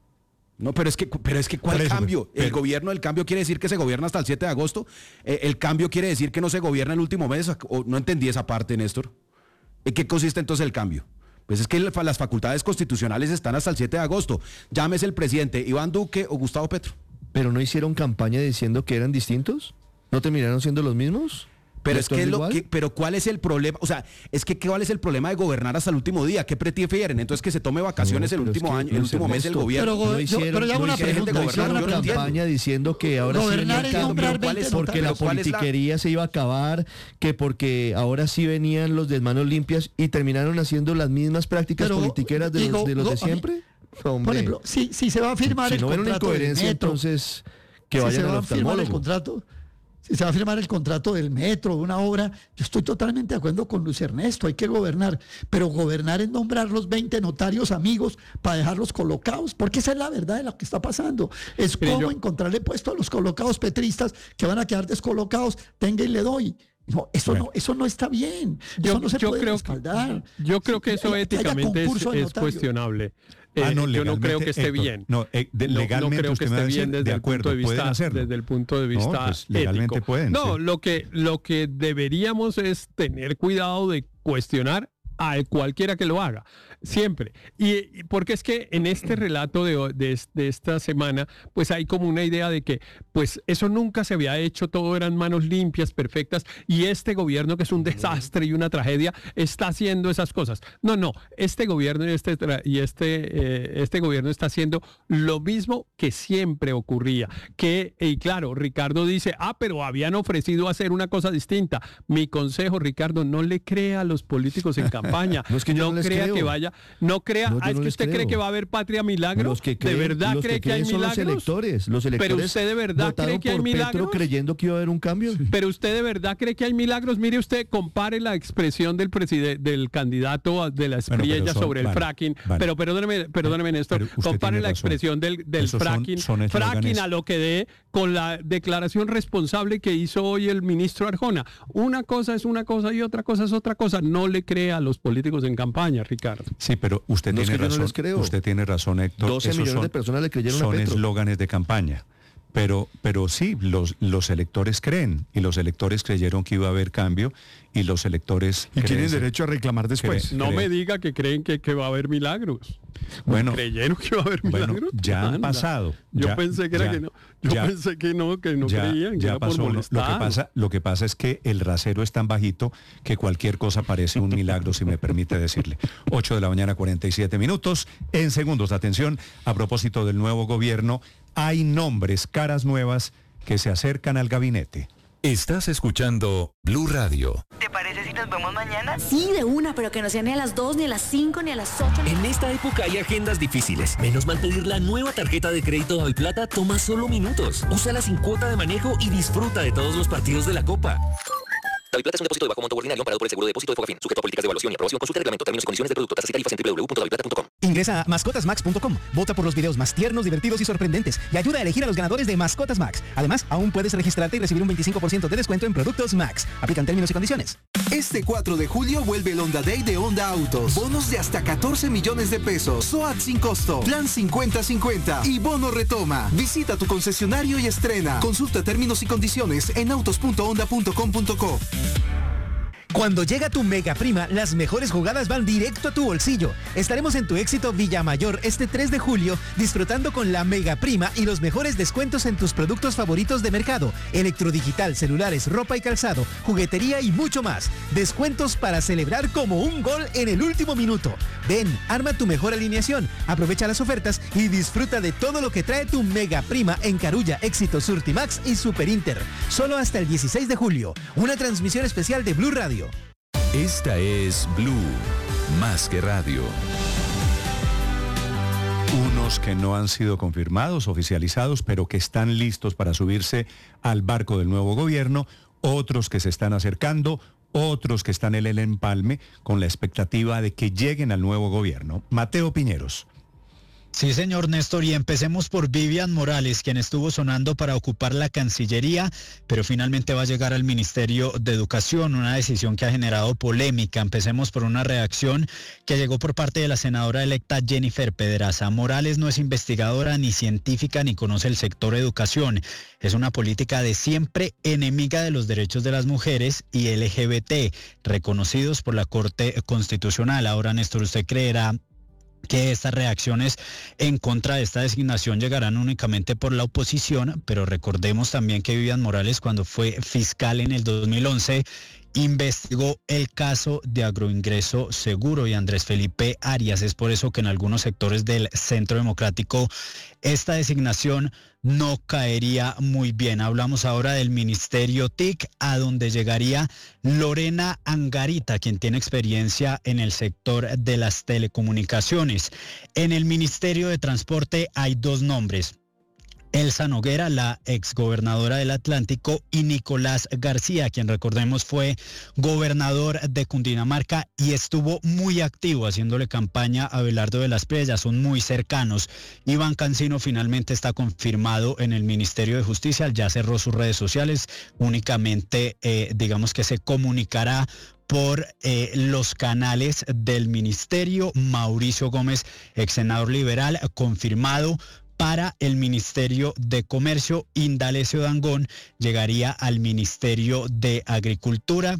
No, pero es que, pero es que ¿cuál Por eso, cambio? pero- el gobierno del cambio quiere decir que se gobierna hasta el siete de agosto. Eh, el cambio quiere decir que no se gobierna el último mes. O, no entendí esa parte, Néstor. ¿En qué consiste entonces el cambio? Pues es que el- las facultades constitucionales están hasta el siete de agosto. Llámese el presidente Iván Duque o Gustavo Petro. ¿Pero no hicieron campaña diciendo que eran distintos? ¿No terminaron siendo los mismos? Pero es que, es lo igual? que- pero ¿cuál es el problema? O sea, es que ¿cuál es el problema de gobernar hasta el último día? ¿Qué prefieren? Entonces que se tome vacaciones No, el pero es último que, año, el Luis último mes del Ernesto, gobierno. Pero, no hicieron, pero yo hago no una hicieron- pregunta, no yo hago hicieron una una pregunta. campaña diciendo que ahora sí Gobernar venía el es nombrar cambio, veinte porque la notarios. ¿Cuál es la- politiquería se iba a acabar, que porque ahora sí venían los de manos limpias y terminaron haciendo las mismas prácticas Pero, politiqueras de, digo, los, de los go- de a mí- siempre. Por Hombre, ejemplo, si, si se va a firmar si el no ven una contrato del incoherencia, metro, entonces que si vayan se al va a firmar el oftalmólogo. contrato, si se va a firmar el contrato del metro, de una obra, yo estoy totalmente de acuerdo con Luis Ernesto, hay que gobernar, pero gobernar es nombrar los veinte notarios amigos para dejarlos colocados, porque esa es la verdad de lo que está pasando. Es Mire, como yo- encontrarle puesto a los colocados petristas que van a quedar descolocados, tenga y le doy. No, eso Bueno. no, eso no está bien. Yo, eso no se yo puede creo, respaldar. yo creo que eso Que haya éticamente es, concurso de es notarios. cuestionable. Ah, Eh, no, yo no creo legalmente, que esté Héctor, bien. no, eh, de- No- no legalmente creo que usted me va esté a decir, bien desde de el acuerdo, punto de pueden vista, hacerlo. desde el punto de No, vista pues, legalmente ético. pueden, No, sí. lo que lo que deberíamos es tener cuidado de cuestionar a cualquiera que lo haga, siempre. Y, y porque es que en este relato de, hoy- de, es- de esta semana, pues hay como una idea de que pues eso nunca se había hecho, todo eran manos limpias, perfectas, y este gobierno, que es un desastre y una tragedia, está haciendo esas cosas. No, no, este gobierno y este, tra- y este, eh, este gobierno está haciendo lo mismo que siempre ocurría. Que, y claro, Ricardo dice, ah, pero habían ofrecido hacer una cosa distinta. Mi consejo, Ricardo, no le crea a los políticos en campaña. No, es que yo no les crea creo. que vaya, crea, no crea, No, yo ah, es no que les usted creo. cree que va a haber patria milagro, Los que ¿de creen- verdad los cree que que, hay creen son los milagros? electores. Los Pero electores usted de verdad votaron cree que hay por Petro milagros. creyendo que iba a haber un cambio. Pero usted de verdad cree que hay milagros. Mire usted, compare la expresión del presidente, del candidato de la Bueno, pero espriella son- sobre el vale, fracking. vale. Pero perdóneme, perdóneme Néstor, Pero usted compare tiene la razón. expresión del, del Esos son- fracking, son fracking eslóganes. a lo que dé con la declaración responsable que hizo hoy el ministro Arjona. Una cosa es una cosa y otra cosa es otra cosa. No le crea a los políticos en campaña, Ricardo. Sí, pero usted No, es tiene que yo no razón. les creo. Usted tiene razón, Héctor. doce Esos millones son- de personas le creyeron a Son Petro. eslóganes de campaña. Pero, pero sí, los, los electores creen y los electores creyeron que iba a haber cambio y los electores... Y tienen creen- derecho a reclamar después. creen- No creen- me diga que creen que, que va a haber milagros. Bueno, ¿Creyeron que iba a haber bueno, milagros? ya han Anda. pasado. Yo Ya- pensé que era ya- que no. Yo ya- pensé que no, que no ya, creían, que ya era por pasó. Lo- Lo que, molestar. pasa, lo que pasa es que el rasero es tan bajito que cualquier cosa parece un milagro, si me permite decirle. ocho de la mañana, cuarenta y siete minutos. En segundos, atención, a propósito del nuevo gobierno, hay nombres, caras nuevas que se acercan al gabinete. Estás escuchando Blue Radio. ¿Te parece si nos vemos mañana? Sí, de una, pero que no sea ni a las dos, ni a las cinco, ni a las ocho. En esta época hay agendas difíciles. Menos mal pedir la nueva tarjeta de crédito Daviplata toma solo minutos. Úsala sin cuota de manejo y disfruta de todos los partidos de la Copa. Daviplata es un depósito de bajo monto ordinario amparado por el seguro de depósito de Fogafín, sujeto a políticas de evaluación y aprobación. Consulta el reglamento, términos y condiciones del producto, tasas y tarifas en doble u doble u doble u punto daviplata punto com. Ingresa a mascotas max punto com, vota por los videos más tiernos, divertidos y sorprendentes y ayuda a elegir a los ganadores de Mascotas Max. Además, aún puedes registrarte y recibir un veinticinco por ciento de descuento en productos Max. Aplican términos y condiciones. Este cuatro de julio vuelve el Honda Day de Honda Autos. Bonos de hasta catorce millones de pesos. S O A T sin costo. Plan cincuenta cincuenta. Y bono retoma. Visita tu concesionario y estrena. Consulta términos y condiciones en autos punto honda punto com punto co. Cuando llega tu mega prima, las mejores jugadas van directo a tu bolsillo. Estaremos en tu éxito Villamayor este tres de julio, disfrutando con la mega prima y los mejores descuentos en tus productos favoritos de mercado, electrodigital, celulares, ropa y calzado, juguetería y mucho más. Descuentos para celebrar como un gol en el último minuto. Ven, arma tu mejor alineación, aprovecha las ofertas y disfruta de todo lo que trae tu mega prima en Carulla, Éxito, Surtimax y Super Inter. Solo hasta el dieciséis de julio. Una transmisión especial de Blue Radio. Esta es Blue, más que radio. Unos que no han sido confirmados, oficializados, pero que están listos para subirse al barco del nuevo gobierno, otros que se están acercando, otros que están en el empalme con la expectativa de que lleguen al nuevo gobierno. Mateo Piñeros. Sí, señor Néstor, y empecemos por Vivian Morales, quien estuvo sonando para ocupar la Cancillería, pero finalmente va a llegar al Ministerio de Educación, una decisión que ha generado polémica. Empecemos por una reacción que llegó por parte de la senadora electa Jennifer Pedraza. Morales no es investigadora ni científica ni conoce el sector educación. Es una política de siempre enemiga de los derechos de las mujeres y L G B T, reconocidos por la Corte Constitucional. Ahora, Néstor, ¿usted creerá que estas reacciones en contra de esta designación llegarán únicamente por la oposición? Pero recordemos también que Vivian Morales, cuando fue fiscal en el dos mil once, investigó el caso de Agroingreso Seguro y Andrés Felipe Arias. Es por eso que en algunos sectores del Centro Democrático esta designación no caería muy bien. Hablamos ahora del Ministerio T I C, a donde llegaría Lorena Angarita, quien tiene experiencia en el sector de las telecomunicaciones. En el Ministerio de Transporte hay dos nombres: Elsa Noguera, la exgobernadora del Atlántico, y Nicolás García, quien recordemos fue gobernador de Cundinamarca y estuvo muy activo haciéndole campaña a Abelardo de las Prellas, son muy cercanos. Iván Cancino finalmente está confirmado en el Ministerio de Justicia, ya cerró sus redes sociales, únicamente eh, digamos que se comunicará por eh, los canales del ministerio. Mauricio Gómez, ex senador liberal, confirmado para el Ministerio de Comercio. Indalecio Dangond llegaría al Ministerio de Agricultura.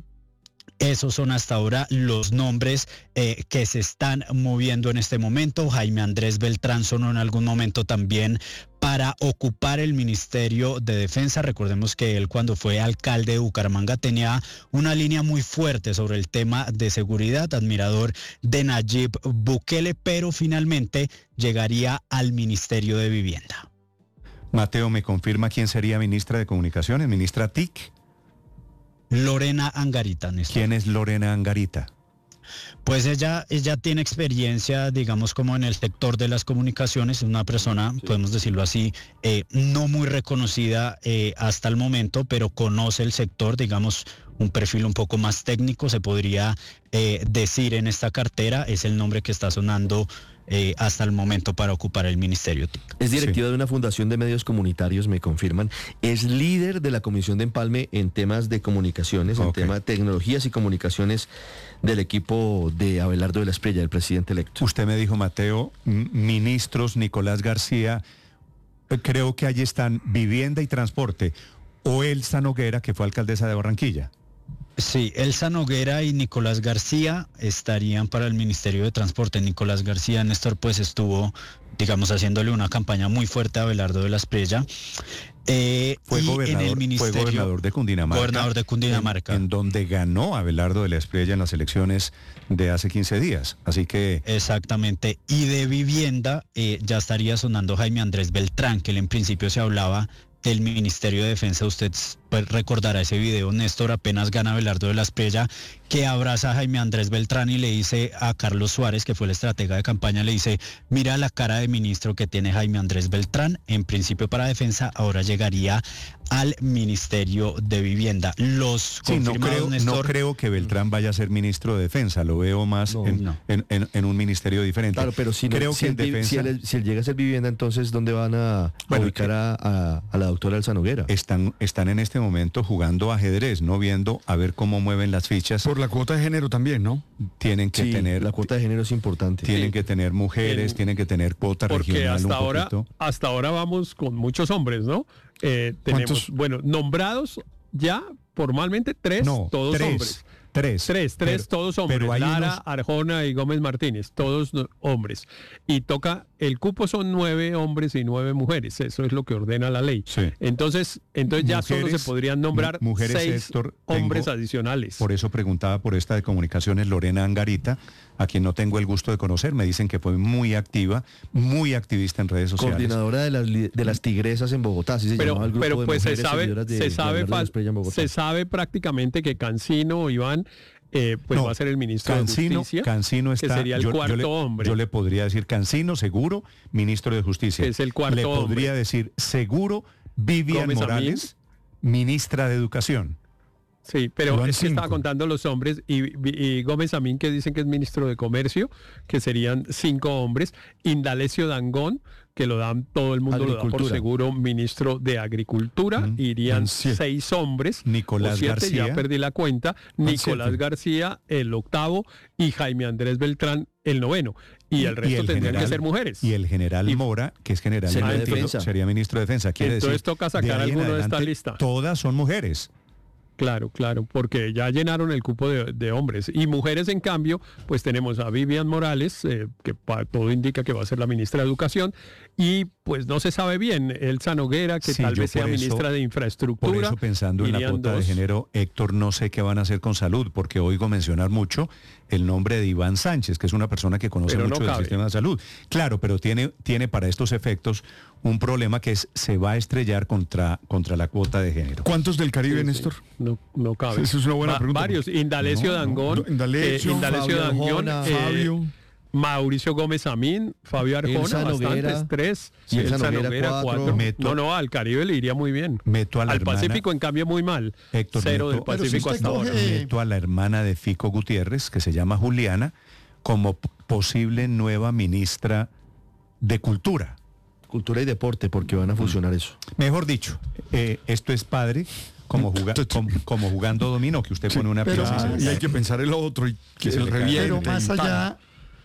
Esos son hasta ahora los nombres eh, que se están moviendo en este momento. Jaime Andrés Beltrán sonó en algún momento también para ocupar el Ministerio de Defensa. Recordemos que él, cuando fue alcalde de Bucaramanga, tenía una línea muy fuerte sobre el tema de seguridad, admirador de Nayib Bukele, pero finalmente llegaría al Ministerio de Vivienda. Mateo, ¿me confirma quién sería ministra de Comunicaciones, ministra T I C? Lorena Angarita, Néstor. ¿Quién es Lorena Angarita? Pues ella, ella tiene experiencia, digamos, como en el sector de las comunicaciones, es una persona, sí. podemos decirlo así, eh, no muy reconocida eh, hasta el momento, pero conoce el sector, digamos, un perfil un poco más técnico, se podría eh, decir en esta cartera, es el nombre que está sonando eh, hasta el momento para ocupar el ministerio. Es directiva sí. de una fundación de medios comunitarios, me confirman. Es líder de la Comisión de Empalme en temas de comunicaciones, okay. en temas de tecnologías y comunicaciones del equipo de Abelardo de la Espriella, el presidente electo. Usted me dijo, Mateo, ministros Nicolás García, creo que allí están Vivienda y Transporte, o Elsa Noguera, que fue alcaldesa de Barranquilla. Sí, Elsa Noguera y Nicolás García estarían para el Ministerio de Transporte. Nicolás García, Néstor, pues estuvo, digamos, haciéndole una campaña muy fuerte a Abelardo de la Espriella. Eh, fue, gobernador, en el ministerio, fue gobernador de Cundinamarca. Gobernador de Cundinamarca. En, en donde ganó Abelardo de la Espriella en las elecciones de hace quince días. Así que... Exactamente. Y de vivienda eh, ya estaría sonando Jaime Andrés Beltrán, que él en principio se hablaba del Ministerio de Defensa. Usted pues, recordará ese video, Néstor, apenas gana Abelardo de la Espriella, que abraza a Jaime Andrés Beltrán y le dice a Carlos Suárez, que fue el estratega de campaña, le dice, mira la cara de ministro que tiene Jaime Andrés Beltrán, en principio para defensa, ahora llegaría al Ministerio de Vivienda. Los sí, no creo, Néstor, no creo que Beltrán vaya a ser ministro de Defensa, lo veo más no, en, no. En, en, en un ministerio diferente. Claro, pero si, no, creo si, que el, en defensa, si, él, si él llega a ser Vivienda, entonces ¿dónde van a, bueno, a ubicar a, a, a la doctora Elsa Noguera? Están, están en este momento jugando ajedrez, no viendo a ver cómo mueven las fichas. Por la cuota de género también, ¿no? Tienen que sí, tener... la cuota de género es importante. Tienen sí. que tener mujeres, eh, tienen que tener cuota porque regional hasta un ahora, poquito. hasta ahora vamos con muchos hombres, ¿no? Eh, tenemos, ¿Cuántos? Bueno, nombrados ya formalmente tres, no, todos tres, hombres. Tres. Tres, tres, pero, todos hombres. Pero hay Lara, unos... Arjona y Gómez Martínez, todos no, hombres. Y toca, el cupo son nueve hombres y nueve mujeres, eso es lo que ordena la ley. Sí. Entonces, entonces ya mujeres, solo se podrían nombrar mujeres, seis Héctor, hombres tengo, adicionales. Por eso preguntaba por esta de comunicaciones, Lorena Angarita, a quien no tengo el gusto de conocer, me dicen que fue muy activa, muy activista en redes sociales. Coordinadora de las, de las tigresas en Bogotá, así se pero, llamaba el grupo pero de pues se mujeres sabe, de, se, sabe de se sabe prácticamente que Cancino, Iván, eh, pues no, va a ser el ministro Cancino, de Justicia, Cancino está, que sería el yo, cuarto yo le, hombre. Yo le podría decir Cancino, seguro, ministro de Justicia. Es el cuarto Le podría hombre. decir, seguro, Vivian Gómez Morales, Amín, ministra de Educación. Sí, pero Van es que cinco. estaba contando los hombres y, y Gómez Amín, que dicen que es ministro de Comercio, que serían cinco hombres, Indalecio Dangond, que lo dan, todo el mundo lo da por seguro, ministro de Agricultura, mm, irían sí. seis hombres, Nicolás siete, García, ya perdí la cuenta, Nicolás siete. García, el octavo, y Jaime Andrés Beltrán, el noveno. Y el resto y el tendrían general, que ser mujeres. Y el general y, Mora, que es general sería, de defensa. sería ministro de Defensa. Quiere Entonces decir, toca sacar de alguno de esta lista. Todas son mujeres. Claro, claro, porque ya llenaron el cupo de, de hombres. Y mujeres, en cambio, pues tenemos a Vivian Morales, eh, que pa, todo indica que va a ser la ministra de Educación, y pues no se sabe bien, Elsa Noguera, que sí, tal vez sea eso, ministra de Infraestructura. Por eso, pensando en la cuota de género, Héctor, no sé qué van a hacer con salud, porque oigo mencionar mucho el nombre de Iván Sánchez, que es una persona que conoce pero mucho no del sistema de salud. Claro, pero tiene, tiene para estos efectos un problema que es se va a estrellar contra, contra la cuota de género. ¿Cuántos del Caribe, sí, Néstor? Sí. No, no cabe. Sí, eso es una buena Va, pregunta. Varios, Indalecio no, Dangond, no, Indalecio, eh, Indalecio Fabio Dangond, Arjona, eh, Fabio. Mauricio Gómez Amín, Fabio Arjona, Elsa bastantes, Noguera, tres. Y Elsa, Elsa Noguera, Noguera, cuatro. cuatro. Meto, no, no, al Caribe le iría muy bien. Meto a la al hermana, Pacífico, en cambio, muy mal. Héctor, Cero meto, del Pacífico si hasta coge... ahora. Meto a la hermana de Fico Gutiérrez, que se llama Juliana, como posible nueva ministra de Cultura. Cultura y deporte, porque van a fusionar eso. Mejor dicho, eh, esto es padre como, juga, como, como jugando dominó, que usted sí, pone una pieza y, y hay que pensar en lo otro y que se, se reviente. Pero más allá,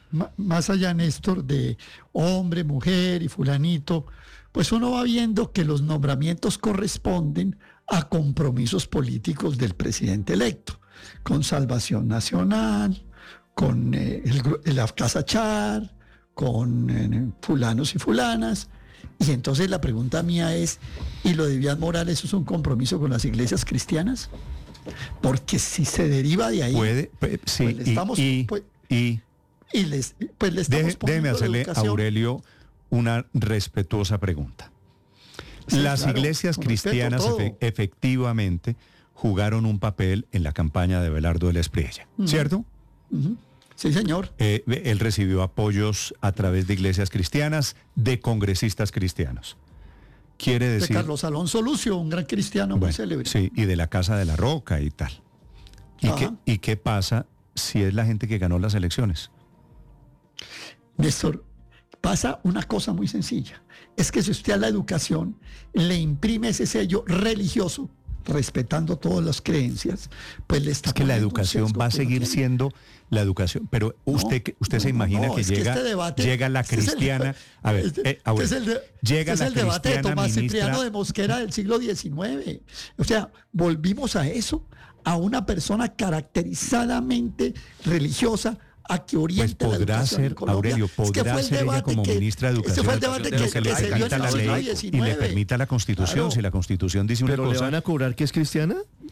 más allá, Néstor, de hombre, mujer y fulanito, pues uno va viendo que los nombramientos corresponden a compromisos políticos del presidente electo, con Salvación Nacional, con eh, el, la Casa Char, con eh, fulanos y fulanas. Y entonces la pregunta mía es, ¿y lo de Vivian Morales es un compromiso con las iglesias cristianas? Porque si se deriva de ahí, puede, pues, sí, pues le estamos, y, pues, y, y les, pues le estamos deje, déjeme hacerle a Aurelio una respetuosa pregunta. Sí, las claro, iglesias cristianas efe, efectivamente jugaron un papel en la campaña de Abelardo de la Espriella, uh-huh. ¿cierto? Uh-huh. Sí, señor. Eh, él recibió apoyos a través de iglesias cristianas, de congresistas cristianos. Quiere decir... De Carlos Alonso Lucio, un gran cristiano bueno, muy célebre. Sí, y de la Casa de la Roca y tal. ¿Y qué, ¿Y qué pasa si es la gente que ganó las elecciones? Néstor, pasa una cosa muy sencilla. Es que si usted a la educación le imprime ese sello religioso, respetando todas las creencias, pues le está... Es que la educación va a seguir no siendo la educación, pero usted, no, usted no, se imagina no, que, llega, que este debate, llega la cristiana... Este el, a ver, este, eh, abuelo, este es el, de, llega este la es el debate de Tomás ministra... Cipriano de Mosquera del siglo diecinueve. O sea, volvimos a eso, a una persona caracterizadamente religiosa, a que oriente pues podrá la educación ser, en Colombia. Aurelio, podrá es que ser ella como que, ministra de Educación. Fue el debate que, lo que le permita la ley y le permita la Constitución. Claro. Si la Constitución dice una ¿Pero cosa... ¿Pero le van a cobrar que es cristiana?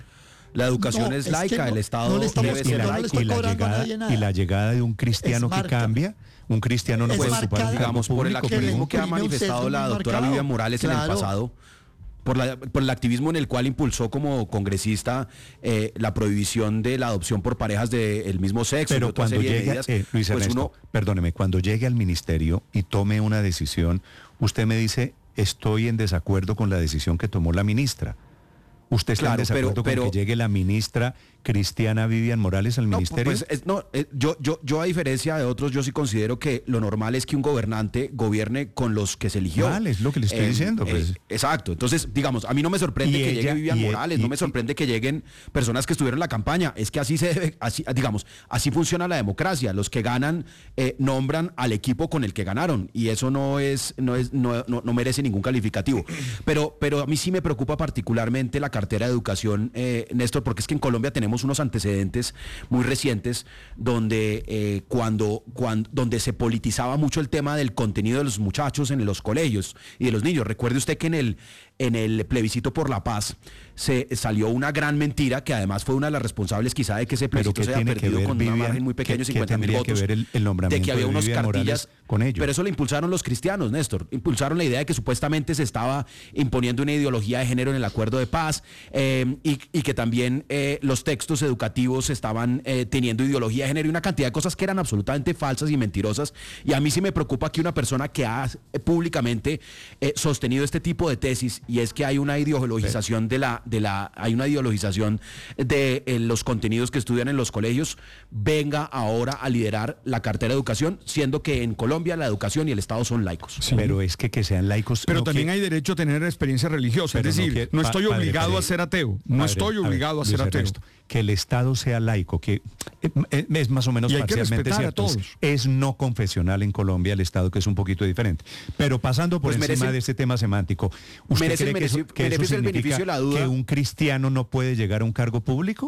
La educación no, es es laica, no, el Estado no le estamos, debe ser no laico. le y, la llegada, y la llegada de un cristiano que cambia, un cristiano no es puede marcada, ocupar un digamos, por el activismo que ha manifestado la doctora marcado. Vivian Morales claro. en el pasado. Por, la, por el activismo en el cual impulsó como congresista eh, la prohibición de la adopción por parejas del mismo sexo. Pero cuando llegue, medidas, eh, Luis Ernesto, pues uno, perdóneme, cuando llegue al ministerio y tome una decisión, usted me dice, estoy en desacuerdo con la decisión que tomó la ministra. ¿Usted está claro, en desacuerdo pero, pero, con que llegue la ministra cristiana Vivian Morales al no, ministerio? Pues, es, no, eh, yo, yo, yo a diferencia de otros, yo sí considero que lo normal es que un gobernante gobierne con los que se eligió. Vale, es lo que le estoy eh, diciendo. Pues. Eh, exacto. Entonces, digamos, a mí no me sorprende que ella, llegue Vivian y, Morales, y, no me sorprende y, que lleguen personas que estuvieron en la campaña. Es que así se debe, así, digamos, así funciona la democracia. Los que ganan eh, nombran al equipo con el que ganaron y eso no es, no es, no, no, no merece ningún calificativo. Pero, pero a mí sí me preocupa particularmente la cartera de educación, eh, Néstor, porque es que en Colombia tenemos unos antecedentes muy recientes donde eh, cuando, cuando donde se politizaba mucho el tema del contenido de los muchachos en los colegios y de los niños. Recuerde usted que en el en el plebiscito por la paz se salió una gran mentira que además fue una de las responsables quizá de que ese plebiscito se haya perdido con Vivian, una margen muy pequeño, cincuenta mil votos, que ver el, el de que había unos cartillas con ello. Pero eso lo impulsaron los cristianos, Néstor, impulsaron la idea de que supuestamente se estaba imponiendo una ideología de género en el acuerdo de paz eh, y, y que también eh, los textos educativos estaban eh, teniendo ideología de género y una cantidad de cosas que eran absolutamente falsas y mentirosas, y a mí sí me preocupa que una persona que ha eh, públicamente eh, sostenido este tipo de tesis, y es que hay una ideologización de la, de la, hay una ideologización de eh, los contenidos que estudian en los colegios, venga ahora a liderar la cartera de educación, siendo que en Colombia la educación y el Estado son laicos. Sí. Pero es que que sean laicos. Pero no también que... hay derecho a tener experiencia religiosa, es decir, no, que... no estoy padre, obligado padre, a ser ateo, no padre, estoy obligado a, ver, a ser ateo. Ernesto, que el Estado sea laico, que es, es más o menos y hay parcialmente que cierto, a todos. Es, es no confesional en Colombia el Estado, que es un poquito diferente. Pero pasando por pues encima merece, de este tema semántico, ¿usted merece, cree merece, que eso, que eso eso significa de la duda. que un cristiano no puede llegar a un cargo público?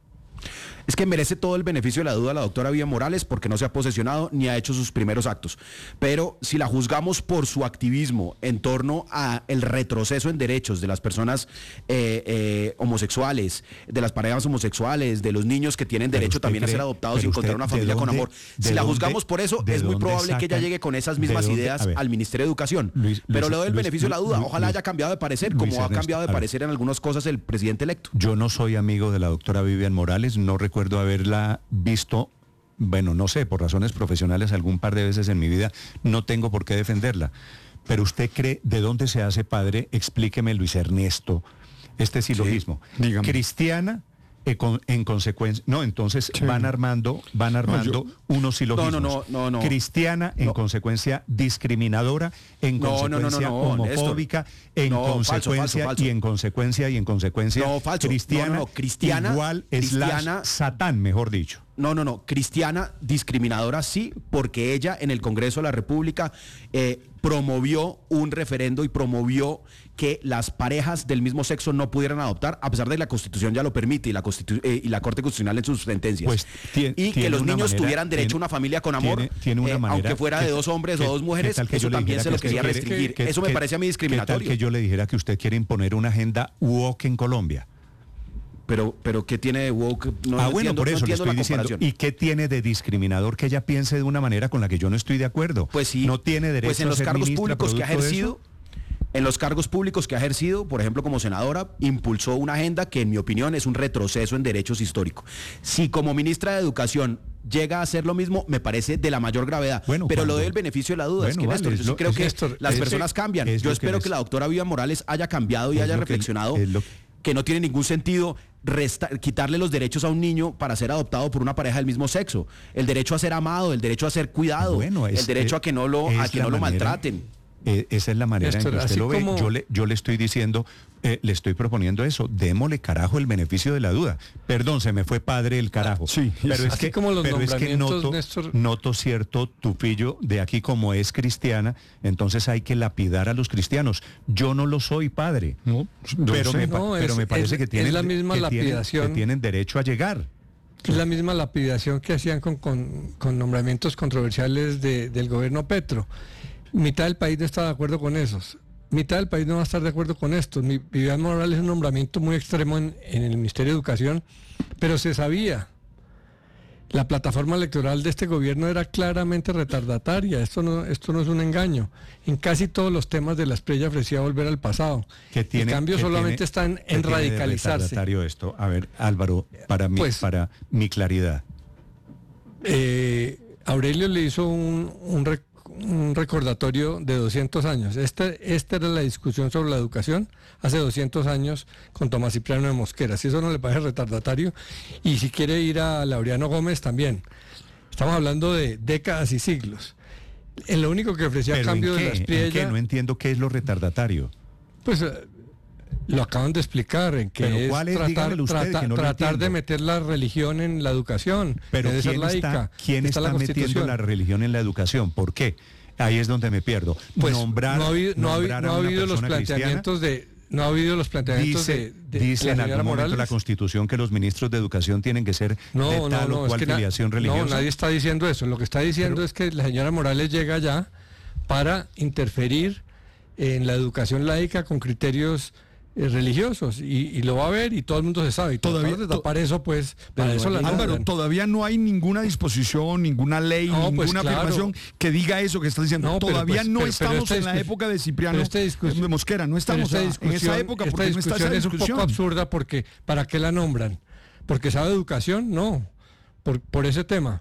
Es que merece todo el beneficio de la duda la doctora Vivian Morales porque no se ha posesionado ni ha hecho sus primeros actos. Pero si la juzgamos por su activismo en torno a el retroceso en derechos de las personas eh, eh, homosexuales, de las parejas homosexuales, de los niños que tienen derecho también cree, a ser adoptados y encontrar una familia dónde, con amor, si la juzgamos por eso, es muy probable sacan, que ella llegue con esas mismas dónde, ideas ver, al Ministerio de Educación. Luis, Pero Luis, le doy el Luis, beneficio Luis, de la duda. Luis, Ojalá Luis, haya cambiado de parecer, como Luis, ha cambiado de parecer en algunas cosas el presidente electo. Yo no soy amigo de la doctora Vivian Morales, no recuerdo haberla visto, bueno, no sé, por razones profesionales algún par de veces en mi vida, no tengo por qué defenderla. Pero usted cree, ¿de dónde se hace padre? Explíqueme, Luis Ernesto, este silogismo. Sí, cristiana, eh, con, en consecuencia, no, entonces sí. van armando, van armando no, yo, unos silogismos. No, no, no, no, no. Cristiana, en no. consecuencia discriminadora, en no, consecuencia no, no, no, no, homofóbica, Néstor. en no, consecuencia falso, falso, falso. y en consecuencia y en consecuencia no, falso. cristiana, no, no, no. cristiana igual cristiana, slash Satán, mejor dicho. No, no, no, cristiana discriminadora sí, porque ella en el Congreso de la República eh, promovió un referendo y promovió que las parejas del mismo sexo no pudieran adoptar, a pesar de que la Constitución ya lo permite y la, Constitu eh, y la Corte Constitucional en sus sentencias. Pues, tiene, y que los niños manera, tuvieran derecho tiene, a una familia con amor, tiene, tiene una eh, manera, aunque fuera que, de dos hombres que, o dos mujeres, eso también se lo quería quiere, restringir. Que, eso me que, parece a mí discriminatorio. ¿Qué tal que yo le dijera que usted quiere imponer una agenda woke en Colombia? Pero, pero ¿qué tiene de woke? No, ah, no bueno, entiendo, por eso no le estoy diciendo. ¿Y qué tiene de discriminador que ella piense de una manera con la que yo no estoy de acuerdo? Pues sí. No tiene derecho pues en los a ser cargos ministra públicos que ha ejercido, en los cargos públicos que ha ejercido, por ejemplo, como senadora, impulsó una agenda que, en mi opinión, es un retroceso en derechos históricos. Si como ministra de Educación llega a hacer lo mismo, me parece de la mayor gravedad. Bueno, pero cuando, lo doy el beneficio de la duda. Bueno, es que, vale, Néstor, es yo lo, creo es que Néstor, las personas que, cambian. Yo espero que, que la doctora Vivian Morales haya cambiado y haya reflexionado que, lo, que no tiene ningún sentido resta, quitarle los derechos a un niño para ser adoptado por una pareja del mismo sexo. El derecho a ser amado, el derecho a ser cuidado, bueno, es, el derecho a que no lo, a que no lo maltraten. Eh, esa es la manera Néstor, en que usted lo ve. Como... Yo, le, yo le estoy diciendo, eh, le estoy proponiendo eso. Démosle carajo el beneficio de la duda. Perdón, se me fue padre el carajo. Sí, pero es que, como los pero es que noto, Néstor... noto cierto tufillo de aquí, como es cristiana, entonces hay que lapidar a los cristianos. Yo no lo soy, padre. No, pero, sé, me, no, pero es, me parece es, que, tienen, es la misma que, lapidación. Tienen, que tienen derecho a llegar. Es la misma lapidación que hacían con, con, con nombramientos controversiales de, del gobierno Petro. Mitad del país no está de acuerdo con esos. Mitad del país no va a estar de acuerdo con estos. Vivian Morales es un nombramiento muy extremo en, en el Ministerio de Educación, pero se sabía. La plataforma electoral de este gobierno era claramente retardataria. Esto no, esto no es un engaño. En casi todos los temas de la estrella ofrecía volver al pasado. Que tiene, en cambio, solamente tiene, están en radicalizarse. Retardatario esto. A ver, Álvaro, para mí, pues, para mi claridad. Eh, Aurelio le hizo un, un rec un recordatorio de doscientos años. Este, esta era la discusión sobre la educación hace doscientos años con Tomás Cipriano de Mosquera. Si eso no le parece retardatario, y si quiere ir a Laureano Gómez también. Estamos hablando de décadas y siglos. En lo único que ofrecía a cambio de la Espriella... No entiendo qué es lo retardatario. Pues eh, lo acaban de explicar, en que es, es tratar, trata, que no tratar de meter la religión en la educación. Pero ¿quién está, ¿quién está, está la metiendo la religión en la educación? ¿Por qué? Ahí es donde me pierdo. Pues nombrar, no ha habido, no ha, no ha habido los planteamientos cristiana, de... No ha habido los planteamientos dice, de, de dice en algún momento Morales. La Constitución que los ministros de educación tienen que ser no, de tal no, no, o cual filiación na, religiosa. No, nadie está diciendo eso. Lo que está diciendo Pero, es que la señora Morales llega allá para interferir en la educación laica con criterios eh, religiosos y, y lo va a ver y todo el mundo se sabe. Y todavía de tapar eso, pues, para eso la Álvaro, todavía no hay ninguna disposición, ninguna ley, no, ninguna pues, claro. afirmación que diga eso que estás diciendo. No, todavía pues, no pero, estamos pero en la época de Cipriano de Mosquera, no estamos a, en esa época porque esta discusión no está esa es un poco absurda porque ¿para qué la nombran? ¿Porque sabe educación? No, por, por ese tema.